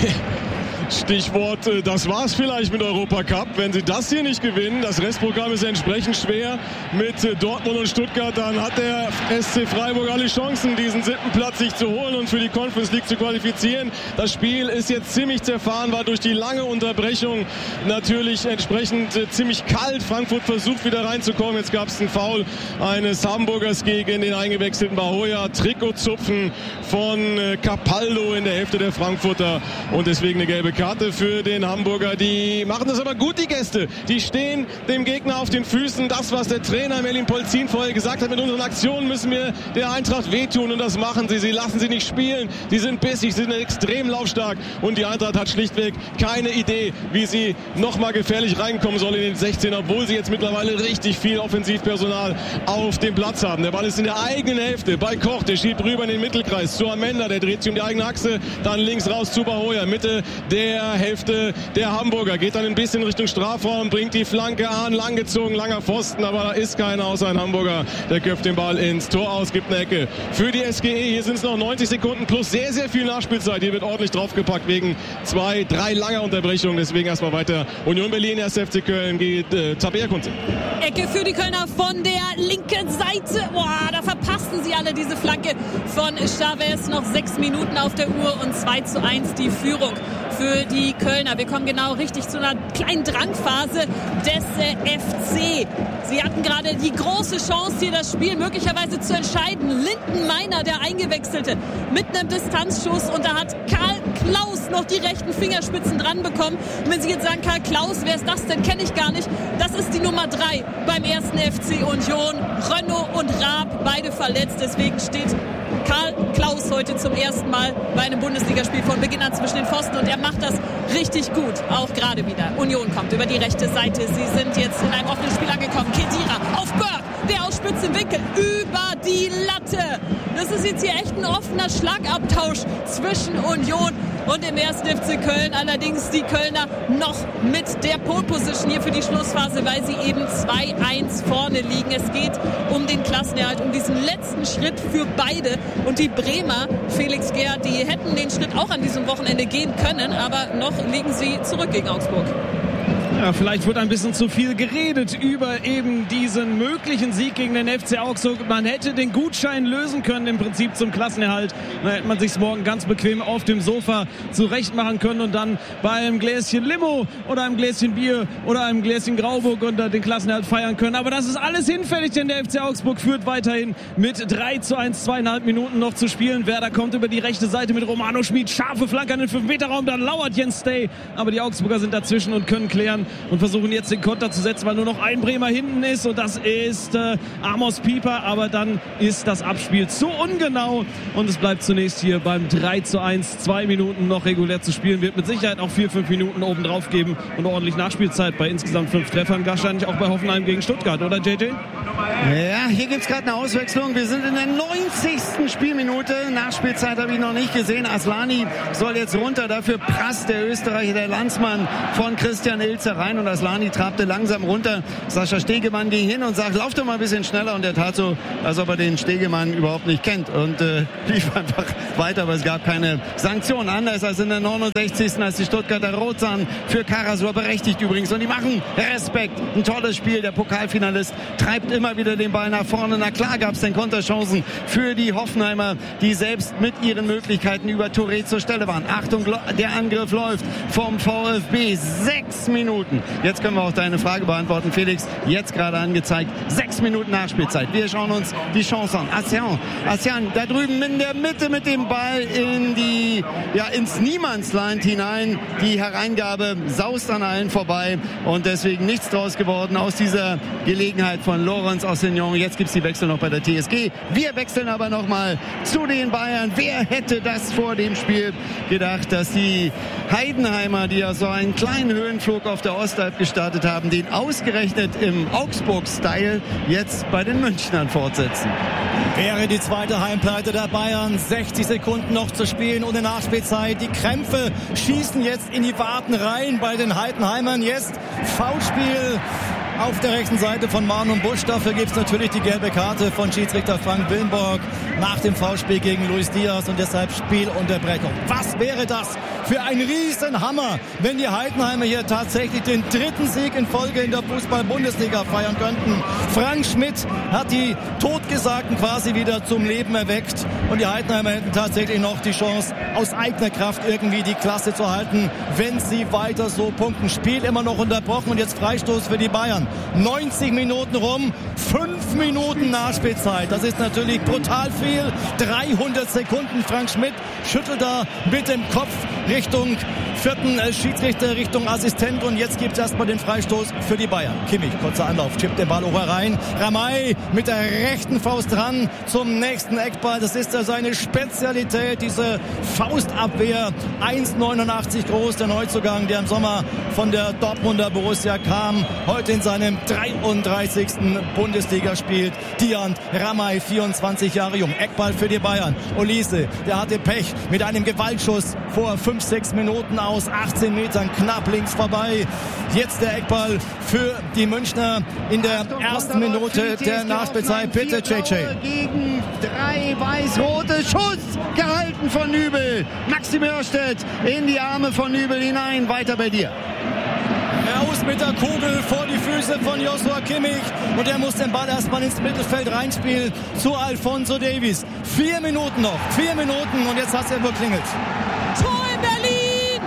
Stichwort, das war's vielleicht mit Europacup. Wenn sie das hier nicht gewinnen, das Restprogramm ist entsprechend schwer mit Dortmund und Stuttgart, dann hat der S C Freiburg alle Chancen, diesen siebten Platz sich zu holen und für die Conference League zu qualifizieren. Das Spiel ist jetzt ziemlich zerfahren, war durch die lange Unterbrechung natürlich entsprechend ziemlich kalt. Frankfurt versucht wieder reinzukommen. Jetzt gab es einen Foul eines Hamburgers gegen den eingewechselten Bahoya. Trikotzupfen von Capaldo in der Hälfte der Frankfurter und deswegen eine gelbe Karte für den Hamburger. Die machen das aber gut, die Gäste. Die stehen dem Gegner auf den Füßen. Das, was der Trainer Merlin Polzin vorher gesagt hat, mit unseren Aktionen müssen wir der Eintracht wehtun und das machen sie. Sie lassen sie nicht spielen. Sie sind bissig, sie sind extrem laufstark und die Eintracht hat schlichtweg keine Idee, wie sie nochmal gefährlich reinkommen soll in den sechzehn, obwohl sie jetzt mittlerweile richtig viel Offensivpersonal auf dem Platz haben. Der Ball ist in der eigenen Hälfte bei Koch, der schiebt rüber in den Mittelkreis zu Amenda, der dreht sich um die eigene Achse, dann links raus zu Bahoya, Mitte der Hälfte der Hamburger, geht dann ein bisschen Richtung Strafraum, bringt die Flanke an, langgezogen, langer Pfosten, aber da ist keiner außer ein Hamburger, der köpft den Ball ins Tor aus, gibt eine Ecke für die S G E. Hier sind es noch neunzig Sekunden plus sehr, sehr viel Nachspielzeit. Hier wird ordentlich draufgepackt wegen zwei, drei langer Unterbrechungen, deswegen erstmal weiter. Union Berlin, erst F C Köln geht äh, Tabea Kunze. Ecke für die Kölner von der linken Seite. Boah, da verpassen sie alle diese Flanke von Chavez. Noch sechs Minuten auf der Uhr und zwei zu eins die Führung für die Kölner. Wir kommen genau richtig zu einer kleinen Drangphase des äh, F C. Sie hatten gerade die große Chance, hier das Spiel möglicherweise zu entscheiden. Linden Meiner, der Eingewechselte, mit einem Distanzschuss und da hat Karl Klaus noch die rechten Fingerspitzen dran bekommen. Und wenn Sie jetzt sagen, Karl Klaus, wer ist das denn? Kenne ich gar nicht. Das ist die Nummer drei beim ersten F C Union. Renaud und Raab, beide verletzt. Deswegen steht Karl Klaus heute zum ersten Mal bei einem Bundesligaspiel von Beginn an zwischen den Pfosten und er macht das richtig gut, auch gerade wieder. Union kommt über die rechte Seite, sie sind jetzt in einem offenen Spiel angekommen. Kedira auf Burke, der aus spitzem Winkel über die Latte. Das ist jetzt hier echt ein offener Schlagabtausch zwischen Union und dem ersten F C Köln. Allerdings die Kölner noch mit der Pole Position hier für die Schlussphase, weil sie eben zwei eins vorne liegen. Es geht um den Klassenerhalt, um diesen letzten Schritt für beide. Und die Bremer, Felix Gerhardt, die hätten den Schritt auch an diesem Wochenende gehen können, aber noch liegen sie zurück gegen Augsburg. Ja, vielleicht wird ein bisschen zu viel geredet über eben diesen möglichen Sieg gegen den F C Augsburg. Man hätte den Gutschein lösen können im Prinzip zum Klassenerhalt. Da hätte man sich morgen ganz bequem auf dem Sofa zurecht machen können und dann bei einem Gläschen Limo oder einem Gläschen Bier oder einem Gläschen Grauburgunder den Klassenerhalt feiern können. Aber das ist alles hinfällig, denn der F C Augsburg führt weiterhin mit drei zu eins, zweieinhalb Minuten noch zu spielen. Werder kommt über die rechte Seite mit Romano Schmid. Scharfe Flanke an den fünf Meter Raum, da lauert Jens Stay. Aber die Augsburger sind dazwischen und können klären und versuchen jetzt den Konter zu setzen, weil nur noch ein Bremer hinten ist und das ist äh, Amos Pieper, aber dann ist das Abspiel zu ungenau und es bleibt zunächst hier beim drei zu eins, zwei Minuten noch regulär zu spielen, wird mit Sicherheit auch vier, fünf Minuten oben drauf geben und ordentlich Nachspielzeit bei insgesamt fünf Treffern, wahrscheinlich auch bei Hoffenheim gegen Stuttgart, oder J J? Ja, hier gibt es gerade eine Auswechslung. Wir sind in der neunzigsten Spielminute. Nachspielzeit habe ich noch nicht gesehen. Aslani soll jetzt runter. Dafür prasst der Österreicher, der Landsmann von Christian Ilzer rein. Und Aslani trabte langsam runter. Sascha Stegemann ging hin und sagt, lauf doch mal ein bisschen schneller. Und er tat so, als ob er den Stegemann überhaupt nicht kennt. Und äh, lief einfach weiter. Aber es gab keine Sanktion. Anders als in der neunundsechzigsten als die Stuttgarter rot sahen für Karasor. Berechtigt übrigens. Und die machen Respekt. Ein tolles Spiel. Der Pokalfinalist treibt immer wieder den Ball nach vorne. Na klar gab es denn Konterchancen für die Hoffenheimer, die selbst mit ihren Möglichkeiten über Touré zur Stelle waren. Achtung, der Angriff läuft vom VfB. Sechs Minuten. Jetzt können wir auch deine Frage beantworten, Felix. Jetzt gerade angezeigt. Sechs Minuten Nachspielzeit. Wir schauen uns die Chance an. Assian, Assian, da drüben in der Mitte mit dem Ball in die, ja, ins Niemandsland hinein. Die Hereingabe saust an allen vorbei und deswegen nichts draus geworden aus dieser Gelegenheit von Lorenz Ossignon. Jetzt gibt es die Wechsel noch bei der T S G. Wir wechseln aber nochmal zu den Bayern. Wer hätte das vor dem Spiel gedacht, dass die Heidenheimer, die ja so einen kleinen Höhenflug auf der Ostalb gestartet haben, den ausgerechnet im Augsburg-Style jetzt bei den Münchnern fortsetzen? Wäre die zweite Heimpleite der Bayern. sechzig Sekunden noch zu spielen ohne Nachspielzeit. Die Krämpfe schießen jetzt in die Waden rein bei den Heidenheimern. Jetzt Foulspiel auf der rechten Seite von Marlon Busch. Dafür gibt es natürlich die gelbe Karte von Schiedsrichter Frank Willenborg nach dem Foulspiel gegen Luis Diaz und deshalb Spielunterbrechung. Was wäre das für ein Riesenhammer, wenn die Heidenheimer hier tatsächlich den dritten Sieg in Folge in der Fußball-Bundesliga feiern könnten? Frank Schmidt hat die Totgesagten quasi wieder zum Leben erweckt und die Heidenheimer hätten tatsächlich noch die Chance, aus eigener Kraft irgendwie die Klasse zu halten, wenn sie weiter so punkten. Spiel immer noch unterbrochen und jetzt Freistoß für die Bayern. neunzig Minuten rum, fünf Minuten Nachspielzeit. Das ist natürlich brutal viel. dreihundert Sekunden. Frank Schmidt schüttelt da mit dem Kopf Richtung vierten Schiedsrichter, Richtung Assistent. Und jetzt gibt es erstmal den Freistoß für die Bayern. Kimmich, kurzer Anlauf, chippt den Ball hoch herein. Ramay mit der rechten Faust ran zum nächsten Eckball. Das ist ja seine Spezialität, diese Faustabwehr. eins Komma neunundachtzig groß, der Neuzugang, der im Sommer von der Dortmunder Borussia kam. Heute in seinem dreiunddreißigsten Bundesliga spielt. Dian Ramay, vierundzwanzig Jahre jung. Eckball für die Bayern. Olise, der hatte Pech mit einem Gewaltschuss vor fünf, sechs Minuten aus achtzehn Metern knapp links vorbei. Jetzt der Eckball für die Münchner in der ersten Minute der Nachspielzeit. Bitte, J J. Gegen drei weiß-rote Schuss gehalten von Nübel. Maxim Hörstedt in die Arme von Nübel hinein. Weiter bei dir. Raus mit der Kugel vor die Füße von Joshua Kimmich und er muss den Ball erstmal ins Mittelfeld reinspielen zu Alphonso Davies. Vier Minuten noch, vier Minuten und jetzt hat es ja geklingelt. Tor in Berlin!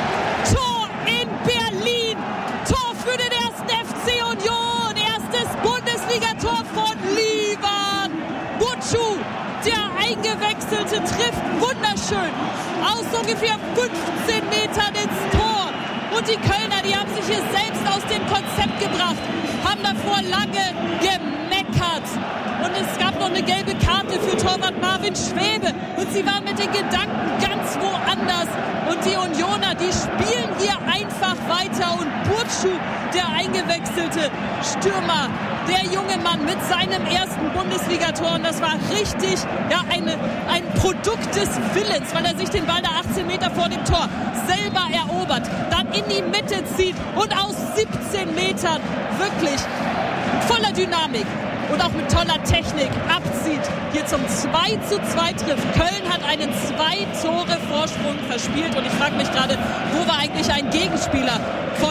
Tor in Berlin! Tor für den ersten F C Union! Erstes Bundesligator von Livan Butchu! Der Eingewechselte trifft wunderschön aus ungefähr fünfzehn Metern ins Tor. Und die Kölner, die haben sich hier selbst aus dem Konzept gebracht, haben davor lange gemeckert. Und es gab noch eine gelbe Karte für Torwart Marvin Schwebe. Und sie waren mit den Gedanken ganz woanders. Und die Unioner, die spielen hier einfach weiter. Und Burcu, der eingewechselte Stürmer, der junge Mann mit seinem ersten Bundesligator. Und das war richtig, ja, eine, ein Produkt des Willens, weil er sich den Ball da achtzehn Meter vor dem Tor selber erobert, dann in die Mitte zieht und aus siebzehn Metern wirklich voller Dynamik und auch mit toller Technik abzieht, hier zum zwei zu zwei trifft. Köln hat einen zwei Tore Vorsprung verspielt und ich frage mich gerade, wo war eigentlich ein Gegenspieler von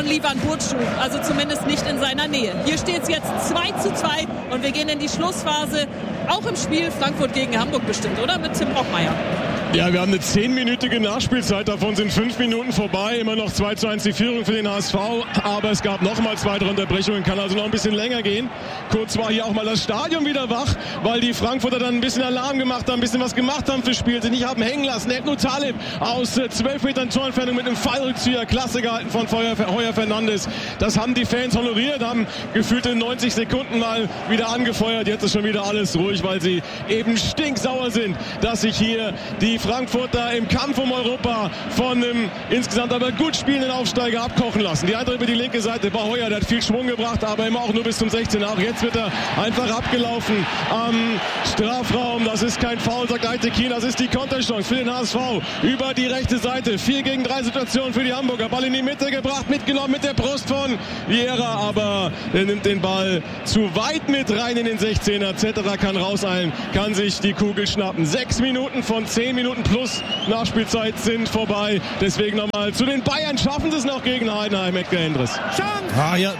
Livan Burcu, also zumindest nicht in seiner Nähe. Hier steht es jetzt zwei zu zwei und wir gehen in die Schlussphase, auch im Spiel Frankfurt gegen Hamburg bestimmt, oder? Mit Tim Brockmeier. Ja, wir haben eine zehnminütige Nachspielzeit, davon sind fünf Minuten vorbei, immer noch zwei zu eins die Führung für den H S V, aber es gab noch mal weitere Unterbrechungen, kann also noch ein bisschen länger gehen. Kurz war hier auch mal das Stadion wieder wach, weil die Frankfurter dann ein bisschen Alarm gemacht haben, ein bisschen was gemacht haben fürs Spiel, sie nicht haben hängen lassen. Edno Talib aus zwölf Metern Torentfernung mit einem Fallrückzieher, klasse gehalten von Heuer Fernandes. Das haben die Fans honoriert, haben gefühlte neunzig Sekunden mal wieder angefeuert. Jetzt ist schon wieder alles ruhig, weil sie eben stinksauer sind, dass sich hier die Frankfurter im Kampf um Europa von einem insgesamt aber gut spielenden Aufsteiger abkochen lassen. Die andere über die linke Seite, Bahhoya, der hat viel Schwung gebracht, aber immer auch nur bis zum sechzehner. Auch jetzt wird er einfach abgelaufen am Strafraum. Das ist kein Foul, sagt Aytekin. Das ist die Konterchance für den H S V über die rechte Seite. vier gegen drei Situation für die Hamburger. Ball in die Mitte gebracht, mitgenommen mit der Brust von Vieira, aber er nimmt den Ball zu weit mit rein in den sechzehner. Zetterer kann rauseilen, kann sich die Kugel schnappen. Sechs Minuten von zehn Minuten plus Nachspielzeit sind vorbei. Deswegen nochmal zu den Bayern. Schaffen sie es noch gegen Heidenheim, Edgar Endres. Chance! Ah, ja.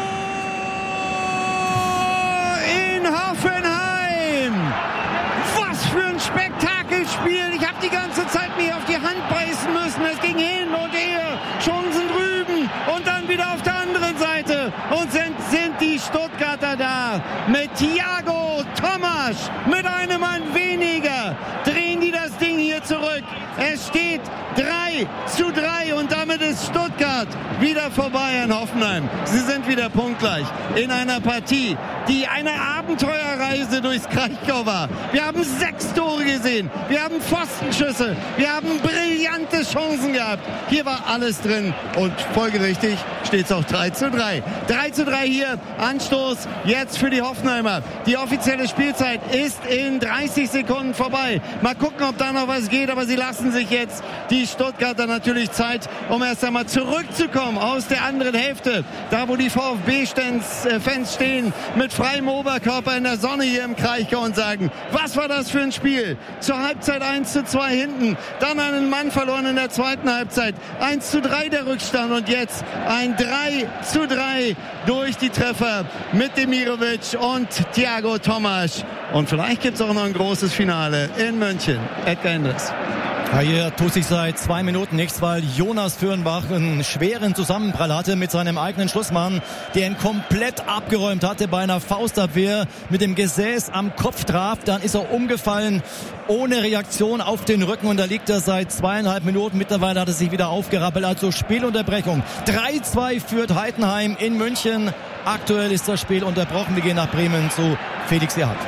In Hoffenheim! Was für ein Spektakelspiel! Ich habe die ganze Zeit mich auf die Hand beißen müssen. Es ging hin und her. Chancen drüben und dann wieder auf der anderen Seite. Und sind, sind die Stuttgarter da mit Thiago Tomasch, mit einem Mann weniger. Drehen die das Ding hier zurück. Es steht drei zu drei und damit ist Stuttgart wieder vorbei an Hoffenheim. Sie sind wieder punktgleich in einer Partie, die eine Abenteuerreise durchs Kraichgau war. Wir haben sechs Tore gesehen, wir haben Pfostenschüsse, wir haben brillante Chancen gehabt. Hier war alles drin und folgerichtig steht es auch drei zu drei. drei zu drei hier, Anstoß jetzt für die Hoffenheimer. Die offizielle Spielzeit ist in dreißig Sekunden vorbei. Mal gucken, ob da noch was geht, aber sie lassen sich jetzt die Stuttgarter natürlich Zeit, um erst einmal zurückzukommen aus der anderen Hälfte. Da, wo die VfB-Fans stehen mit freiem Oberkörper in der Sonne hier im Kraichgau und sagen, was war das für ein Spiel? Zur Halbzeit eins zu zwei hinten, dann einen Mann verloren in der zweiten Halbzeit. eins zu drei der Rückstand und jetzt ein drei zu drei durch die Treffer mit Demirovic und Thiago Tomasch. Und vielleicht gibt es auch noch ein großes Finale in München. Edgar Endres. Ja, hier tut sich seit zwei Minuten nichts, weil Jonas Fürnbach einen schweren Zusammenprall hatte mit seinem eigenen Schlussmann, der ihn komplett abgeräumt hatte bei einer Faustabwehr, mit dem Gesäß am Kopf traf. Dann ist er umgefallen, ohne Reaktion auf den Rücken und da liegt er seit zweieinhalb Minuten. Mittlerweile hat er sich wieder aufgerappelt, also Spielunterbrechung. drei zwei führt Heidenheim in München. Aktuell ist das Spiel unterbrochen. Wir gehen nach Bremen zu Felix Gerhardt.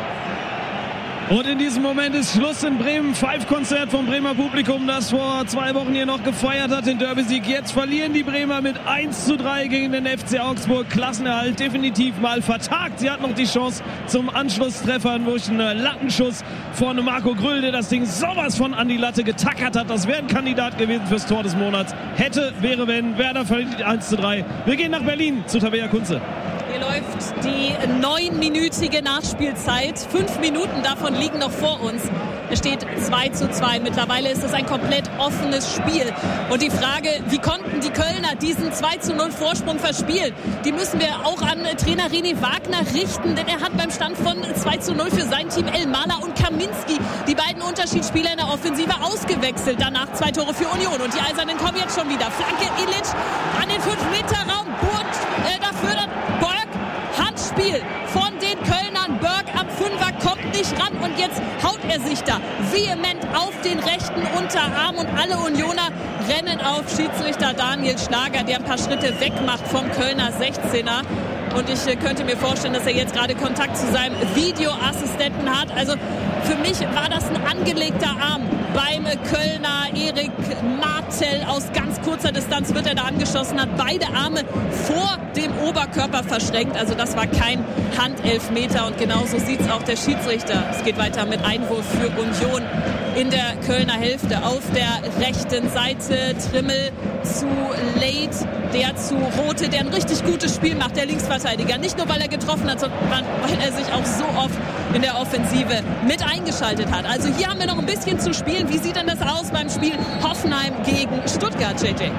Und in diesem Moment ist Schluss in Bremen. Five-Konzert vom Bremer Publikum, das vor zwei Wochen hier noch gefeiert hat, den Derby-Sieg. Jetzt verlieren die Bremer mit eins zu drei gegen den F C Augsburg. Klassenerhalt definitiv mal vertagt. Sie hat noch die Chance zum Anschlusstreffer durch einen Lattenschuss von Marco Grüll, der das Ding sowas von an die Latte getackert hat. Das wäre ein Kandidat gewesen fürs Tor des Monats. Hätte, wäre, wenn. Werder verliert eins zu drei. Wir gehen nach Berlin zu Tabea Kunze. Hier läuft die neunminütige Nachspielzeit. Fünf Minuten davon liegen noch vor uns. Es steht zwei zu zwei. Mittlerweile ist es ein komplett offenes Spiel. Und die Frage, wie konnten die Kölner diesen zwei zu null Vorsprung verspielen? Die müssen wir auch an Trainer René Wagner richten, denn er hat beim Stand von zwei zu null für sein Team Elmaler und Kaminski, die beiden Unterschiedsspieler in der Offensive, ausgewechselt. Danach zwei Tore für Union. Und die Eisernen kommen jetzt schon wieder. Flanke Ilic an den fünf Meter Raum. Burt äh, dafür dann Borg. Handspiel von den Kölnern. Berg am Fünfer kommt nicht ran und jetzt haut er sich da vehement auf den rechten Unterarm und alle Unioner rennen auf Schiedsrichter Daniel Schlager, der ein paar Schritte weg macht vom Kölner sechzehner. Und ich äh, könnte mir vorstellen, dass er jetzt gerade Kontakt zu seinem Videoassistenten hat. Also für mich war das ein angelegter Arm beim Kölner Erik Martel. Aus ganz kurzer Distanz wird er da angeschossen, hat beide Arme vor dem Oberkörper verschränkt. Also das war kein Handelfmeter und genauso sieht es auch der Schiedsrichter. Es geht weiter mit Einwurf für Union in der Kölner Hälfte. Auf der rechten Seite Trimmel zu Late, der zu Rote, der ein richtig gutes Spiel macht, der Linksverteidiger. Nicht nur, weil er getroffen hat, sondern weil er sich auch so oft in der Offensive mit eingeschaltet hat. Also hier haben wir noch ein bisschen zu spielen. Wie sieht denn das aus beim Spiel Hoffenheim gegen Stuttgart, J J?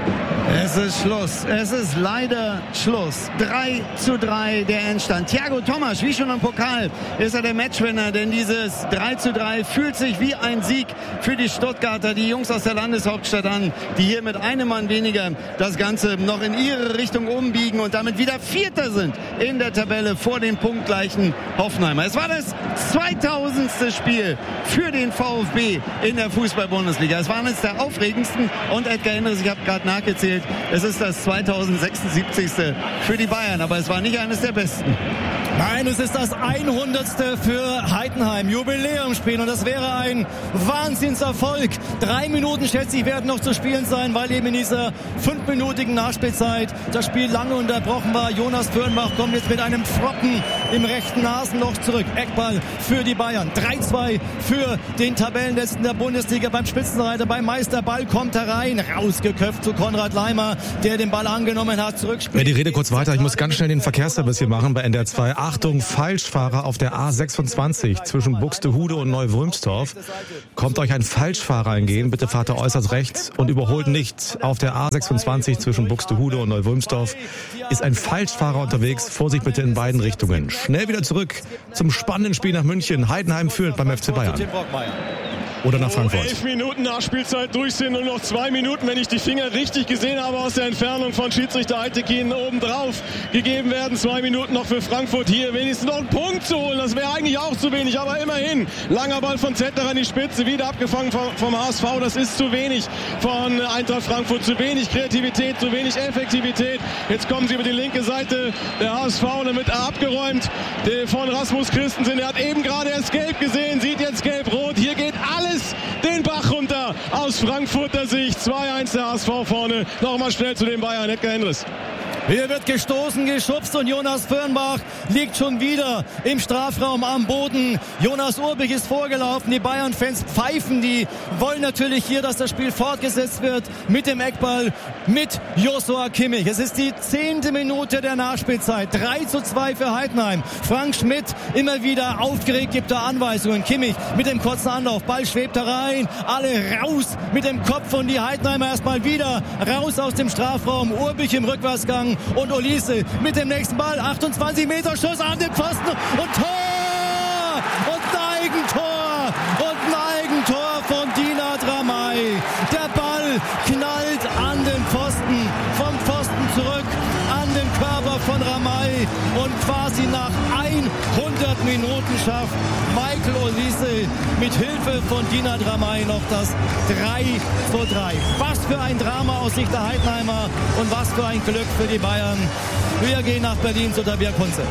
Es ist Schluss. Es ist leider Schluss. drei zu drei der Endstand. Thiago Tomasch, wie schon im Pokal, ist er der Matchwinner, denn dieses drei zu drei fühlt sich wie ein Sieg für die Stuttgarter, die Jungs aus der Landeshauptstadt an, die hier mit einem Mann weniger das Ganze noch in ihre Richtung umbiegen und damit wieder Vierter sind in der Tabelle vor den punktgleichen Hoffenheimer. Es war das zweitausendste Spiel für den VfB in der Fußball-Bundesliga. Es war eines der aufregendsten und Edgar Endres, ich habe gerade nachgezählt, es ist das zweitausendsechsundsiebzigste für die Bayern, aber es war nicht eines der besten. Nein, es ist das hundertste für Heidenheim. Jubiläumsspiel und das wäre ein Wahnsinnserfolg. Drei Minuten, schätze ich, werden noch zu spielen sein, weil eben in dieser fünfminütigen Nachspielzeit das Spiel lange unterbrochen war. Jonas Fürnbach kommt jetzt mit einem Pflocken im rechten Nasenloch zurück. Eckball für die Bayern. drei zwei für den Tabellenletzten der Bundesliga beim Spitzenreiter, beim Meisterball kommt herein. Rausgeköpft zu Konrad Leimer, der den Ball angenommen hat, zurückspielt. Ja, die Rede kurz weiter. Ich muss ganz schnell den Verkehrsservice hier machen bei N D R zwei. Achtung, Falschfahrer auf der A sechsundzwanzig zwischen Buxtehude und Neu-Wulmstorf. Kommt euch ein Falschfahrer entgegen, bitte fahrt ihr äußerst rechts und überholt nicht. Auf der A sechsundzwanzig zwischen Buxtehude und Neu-Wulmstorf ist ein Falschfahrer unterwegs. Vorsicht bitte in beiden Richtungen. Schnell wieder zurück zum spannenden Spiel nach München. Heidenheim führt beim F C Bayern. Oder nach Frankfurt. Elf Minuten Nachspielzeit durch sind, nur noch zwei Minuten, wenn ich die Finger richtig gesehen habe, aus der Entfernung von Schiedsrichter Eitekin obendrauf gegeben werden. Zwei Minuten noch für Frankfurt, hier wenigstens noch einen Punkt zu holen. Das wäre eigentlich auch zu wenig, aber immerhin. Langer Ball von Zetterer in die Spitze, wieder abgefangen vom, vom H S V. Das ist zu wenig von Eintracht Frankfurt. Zu wenig Kreativität, zu wenig Effektivität. Jetzt kommen sie über die linke Seite der H S V, damit abgeräumt von Rasmus Christensen. Er hat eben gerade erst gelb gesehen, sieht jetzt gelb-rot. Hier geht alles den Bach runter aus Frankfurter Sicht. zwei eins der H S V vorne. Nochmal schnell zu den Bayern. Edgar Endres. Hier wird gestoßen, geschubst und Jonas Fürnbach liegt schon wieder im Strafraum am Boden. Jonas Urbich ist vorgelaufen, die Bayern-Fans pfeifen, die wollen natürlich hier, dass das Spiel fortgesetzt wird mit dem Eckball, mit Joshua Kimmich. Es ist die zehnte Minute der Nachspielzeit, drei zu zwei für Heidenheim. Frank Schmidt immer wieder aufgeregt, gibt da Anweisungen. Kimmich mit dem kurzen Anlauf, Ball schwebt herein, alle raus mit dem Kopf und die Heidenheimer erstmal wieder raus aus dem Strafraum. Urbich im Rückwärtsgang und Olise mit dem nächsten Ball, achtundzwanzig Meter Schuss an den Pfosten und Tor! Und ein Eigentor! Und ein Eigentor von Dina Dramay. Der Ball knallt an den Pfosten, vom Pfosten zurück an den Körper von Ramay und quasi nach hundert Minuten schafft Michael Olise mit Hilfe von Dina Dramay noch das drei zu drei. Was für ein Drama aus Sicht der Heidenheimer und was für ein Glück für die Bayern. Wir gehen nach Berlin zu Tabea Kunze.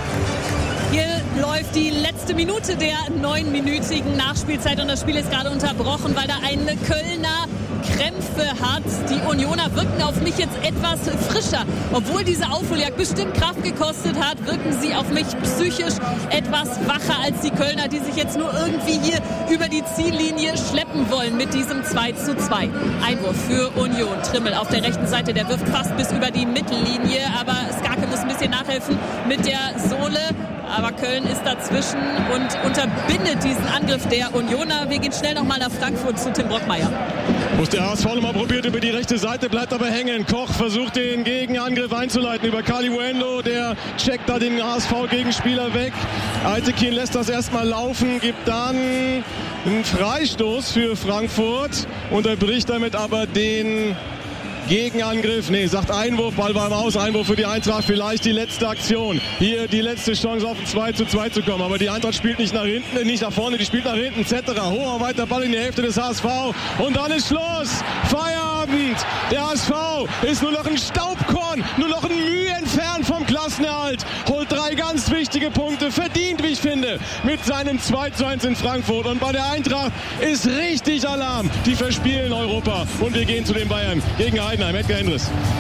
Hier läuft die letzte Minute der neunminütigen Nachspielzeit und das Spiel ist gerade unterbrochen, weil da ein Kölner Krämpfe hat. Die Unioner wirken auf mich jetzt etwas frischer. Obwohl diese Aufholjagd bestimmt Kraft gekostet hat, wirken sie auf mich psychisch etwas wacher als die Kölner, die sich jetzt nur irgendwie hier über die Ziellinie schleppen wollen mit diesem zwei zu zwei. Einwurf für Union. Trimmel auf der rechten Seite, der wirft fast bis über die Mittellinie, aber Skarke muss ein bisschen nachhelfen mit der Sohle. Aber Köln ist dazwischen und unterbindet diesen Angriff der Unioner. Wir gehen schnell nochmal nach Frankfurt zu Tim Brockmeier. Muss der H S V nochmal probiert über die rechte Seite, bleibt aber hängen. Koch versucht den Gegenangriff einzuleiten über Kaliuendo. Der checkt da den H S V-Gegenspieler weg. Eitekin lässt das erstmal laufen, gibt dann einen Freistoß für Frankfurt. Unterbricht damit aber den Gegenangriff, nee, sagt Einwurf, Ball war im Aus, Einwurf für die Eintracht, vielleicht die letzte Aktion. Hier die letzte Chance auf ein zwei zu zwei zu kommen, aber die Eintracht spielt nicht nach hinten, nicht nach vorne, die spielt nach hinten, Zetterer, hoher, weiter Ball in die Hälfte des H S V und dann ist Schluss, Feierabend, der H S V ist nur noch ein Staubkorn, nur noch ein Mühe entfernt vom Klassenerhalt, holt drei ganz wichtige Punkte, verdient, wie ich finde, mit seinem zwei zu eins in Frankfurt und bei der Eintracht ist richtig Alarm, die verspielen Europa und wir gehen zu den Bayern gegen Heidenheim. Edgar Endres.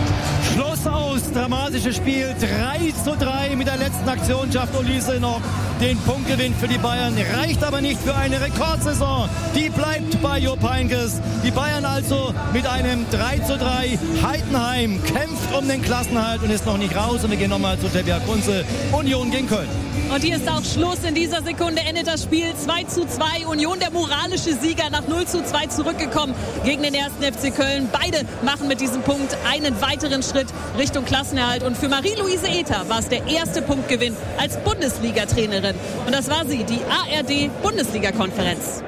Schluss aus, dramatisches Spiel, drei zu drei. Mit der letzten Aktion schafft Olise noch den Punktgewinn für die Bayern. Reicht aber nicht für eine Rekordsaison. Die bleibt bei Jupp Heynckes. Die Bayern also mit einem drei zu drei. Heidenheim kämpft um den Klassenerhalt und ist noch nicht raus. Und wir gehen nochmal zu Tebja Kunze. Union gegen Köln. Und hier ist auch Schluss. In dieser Sekunde endet das Spiel zwei zu zwei. Union, der moralische Sieger, nach null zu zwei zurückgekommen gegen den ersten F C Köln. Beide machen mit diesem Punkt einen weiteren Schritt Richtung Klassenerhalt. Und für Marie-Louise Ether war es der erste Punktgewinn als Bundesliga-Trainerin. Und das war sie, die A R D-Bundesliga-Konferenz.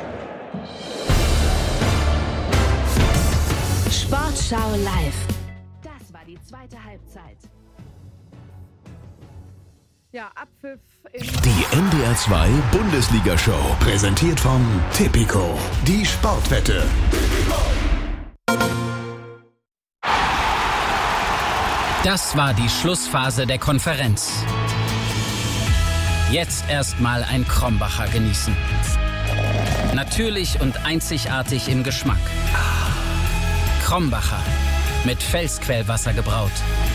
Sportschau live. Das war die zweite Halbzeit. Ja, Abpfiff in Die N D R zwei Bundesliga-Show, präsentiert von Tipico. Die Sportwette. Das war die Schlussphase der Konferenz. Jetzt erstmal ein Krombacher genießen. Natürlich und einzigartig im Geschmack. Krombacher, mit Felsquellwasser gebraut.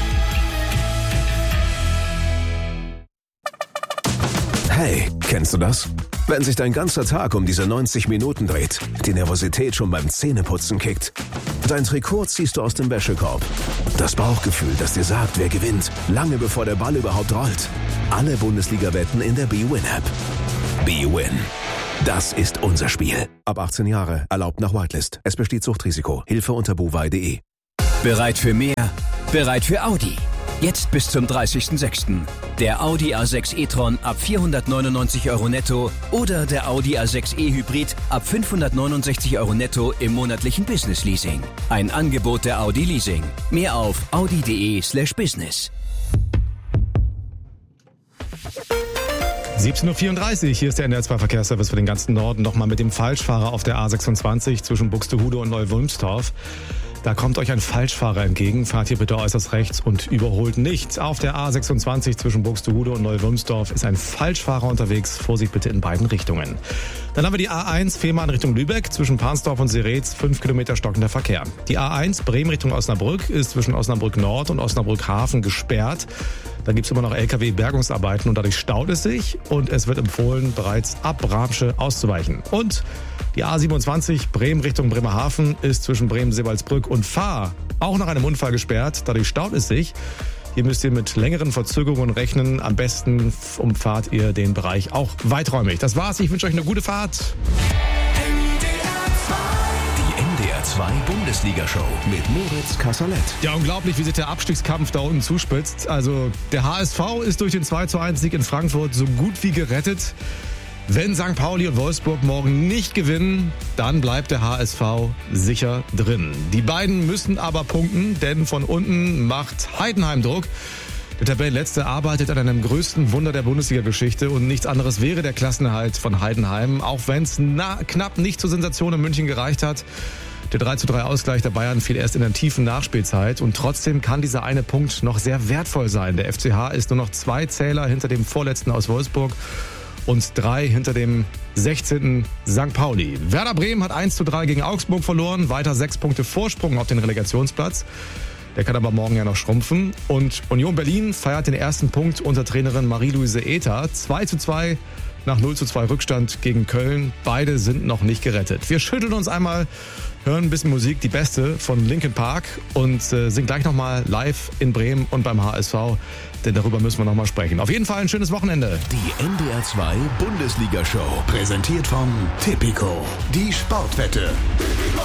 Hey, kennst du das? Wenn sich dein ganzer Tag um diese neunzig Minuten dreht, die Nervosität schon beim Zähneputzen kickt, dein Trikot ziehst du aus dem Wäschekorb. Das Bauchgefühl, das dir sagt, wer gewinnt, lange bevor der Ball überhaupt rollt. Alle Bundesliga-Wetten in der B-Win-App. B-Win. Das ist unser Spiel. Ab achtzehn Jahre, erlaubt nach Whitelist. Es besteht Suchtrisiko. Hilfe unter bovai punkt de. Bereit für mehr? Bereit für Audi. Jetzt bis zum dreißigsten sechsten Der Audi A sechs e-tron ab vierhundertneunundneunzig Euro netto oder der Audi A sechs e Hybrid ab fünfhundertneunundsechzig Euro netto im monatlichen Business Leasing. Ein Angebot der Audi Leasing. Mehr auf audi punkt de slash business. siebzehn Uhr vierunddreißig, hier ist der N D R zwei Verkehrsservice für den ganzen Norden. Nochmal mit dem Falschfahrer auf der A sechsundzwanzig zwischen Buxtehude und Neu-Wulmstorf. Da kommt euch ein Falschfahrer entgegen. Fahrt hier bitte äußerst rechts und überholt nicht. Auf der A sechsundzwanzig zwischen Buxtehude und Neu-Wulmstorf ist ein Falschfahrer unterwegs. Vorsicht bitte in beiden Richtungen. Dann haben wir die A eins Fehmarn Richtung Lübeck. Zwischen Pansdorf und Seretz fünf Kilometer stockender Verkehr. Die A eins Bremen Richtung Osnabrück ist zwischen Osnabrück Nord und Osnabrück Hafen gesperrt. Da gibt es immer noch L K W-Bergungsarbeiten und dadurch staut es sich. Und es wird empfohlen, bereits ab Bramsche auszuweichen. Und die A siebenundzwanzig Bremen Richtung Bremerhaven ist zwischen Bremen-Seewaldsbrück und Fahr auch nach einem Unfall gesperrt. Dadurch staut es sich. Hier müsst ihr mit längeren Verzögerungen rechnen. Am besten umfahrt ihr den Bereich auch weiträumig. Das war's. Ich wünsche euch eine gute Fahrt. Die N D R zwei Bundesliga-Show mit Moritz Kasserlet. Ja, unglaublich, wie sich der Abstiegskampf da unten zuspitzt. Also der H S V ist durch den zwei zu eins Sieg in Frankfurt so gut wie gerettet. Wenn Sankt Pauli und Wolfsburg morgen nicht gewinnen, dann bleibt der H S V sicher drin. Die beiden müssen aber punkten, denn von unten macht Heidenheim Druck. Der Tabellenletzte arbeitet an einem größten Wunder der Bundesliga-Geschichte und nichts anderes wäre der Klassenerhalt von Heidenheim, auch wenn es knapp nicht zur Sensation in München gereicht hat. Der drei zu drei Ausgleich der Bayern fiel erst in der tiefen Nachspielzeit und trotzdem kann dieser eine Punkt noch sehr wertvoll sein. Der F C H ist nur noch zwei Zähler hinter dem Vorletzten aus Wolfsburg und drei hinter dem sechzehnten Sankt Pauli. Werder Bremen hat eins zu drei gegen Augsburg verloren, weiter sechs Punkte Vorsprung auf den Relegationsplatz. Der kann aber morgen ja noch schrumpfen. Und Union Berlin feiert den ersten Punkt unter Trainerin Marie-Louise Ether. zwei zu zwei nach null zu zwei Rückstand gegen Köln. Beide sind noch nicht gerettet. Wir schütteln uns einmal, hören ein bisschen Musik, die beste von Linkin Park und äh, sind gleich nochmal live in Bremen und beim H S V. Denn darüber müssen wir nochmal sprechen. Auf jeden Fall ein schönes Wochenende. Die N D R zwei Bundesliga-Show, präsentiert von Tipico. Die Sportwette.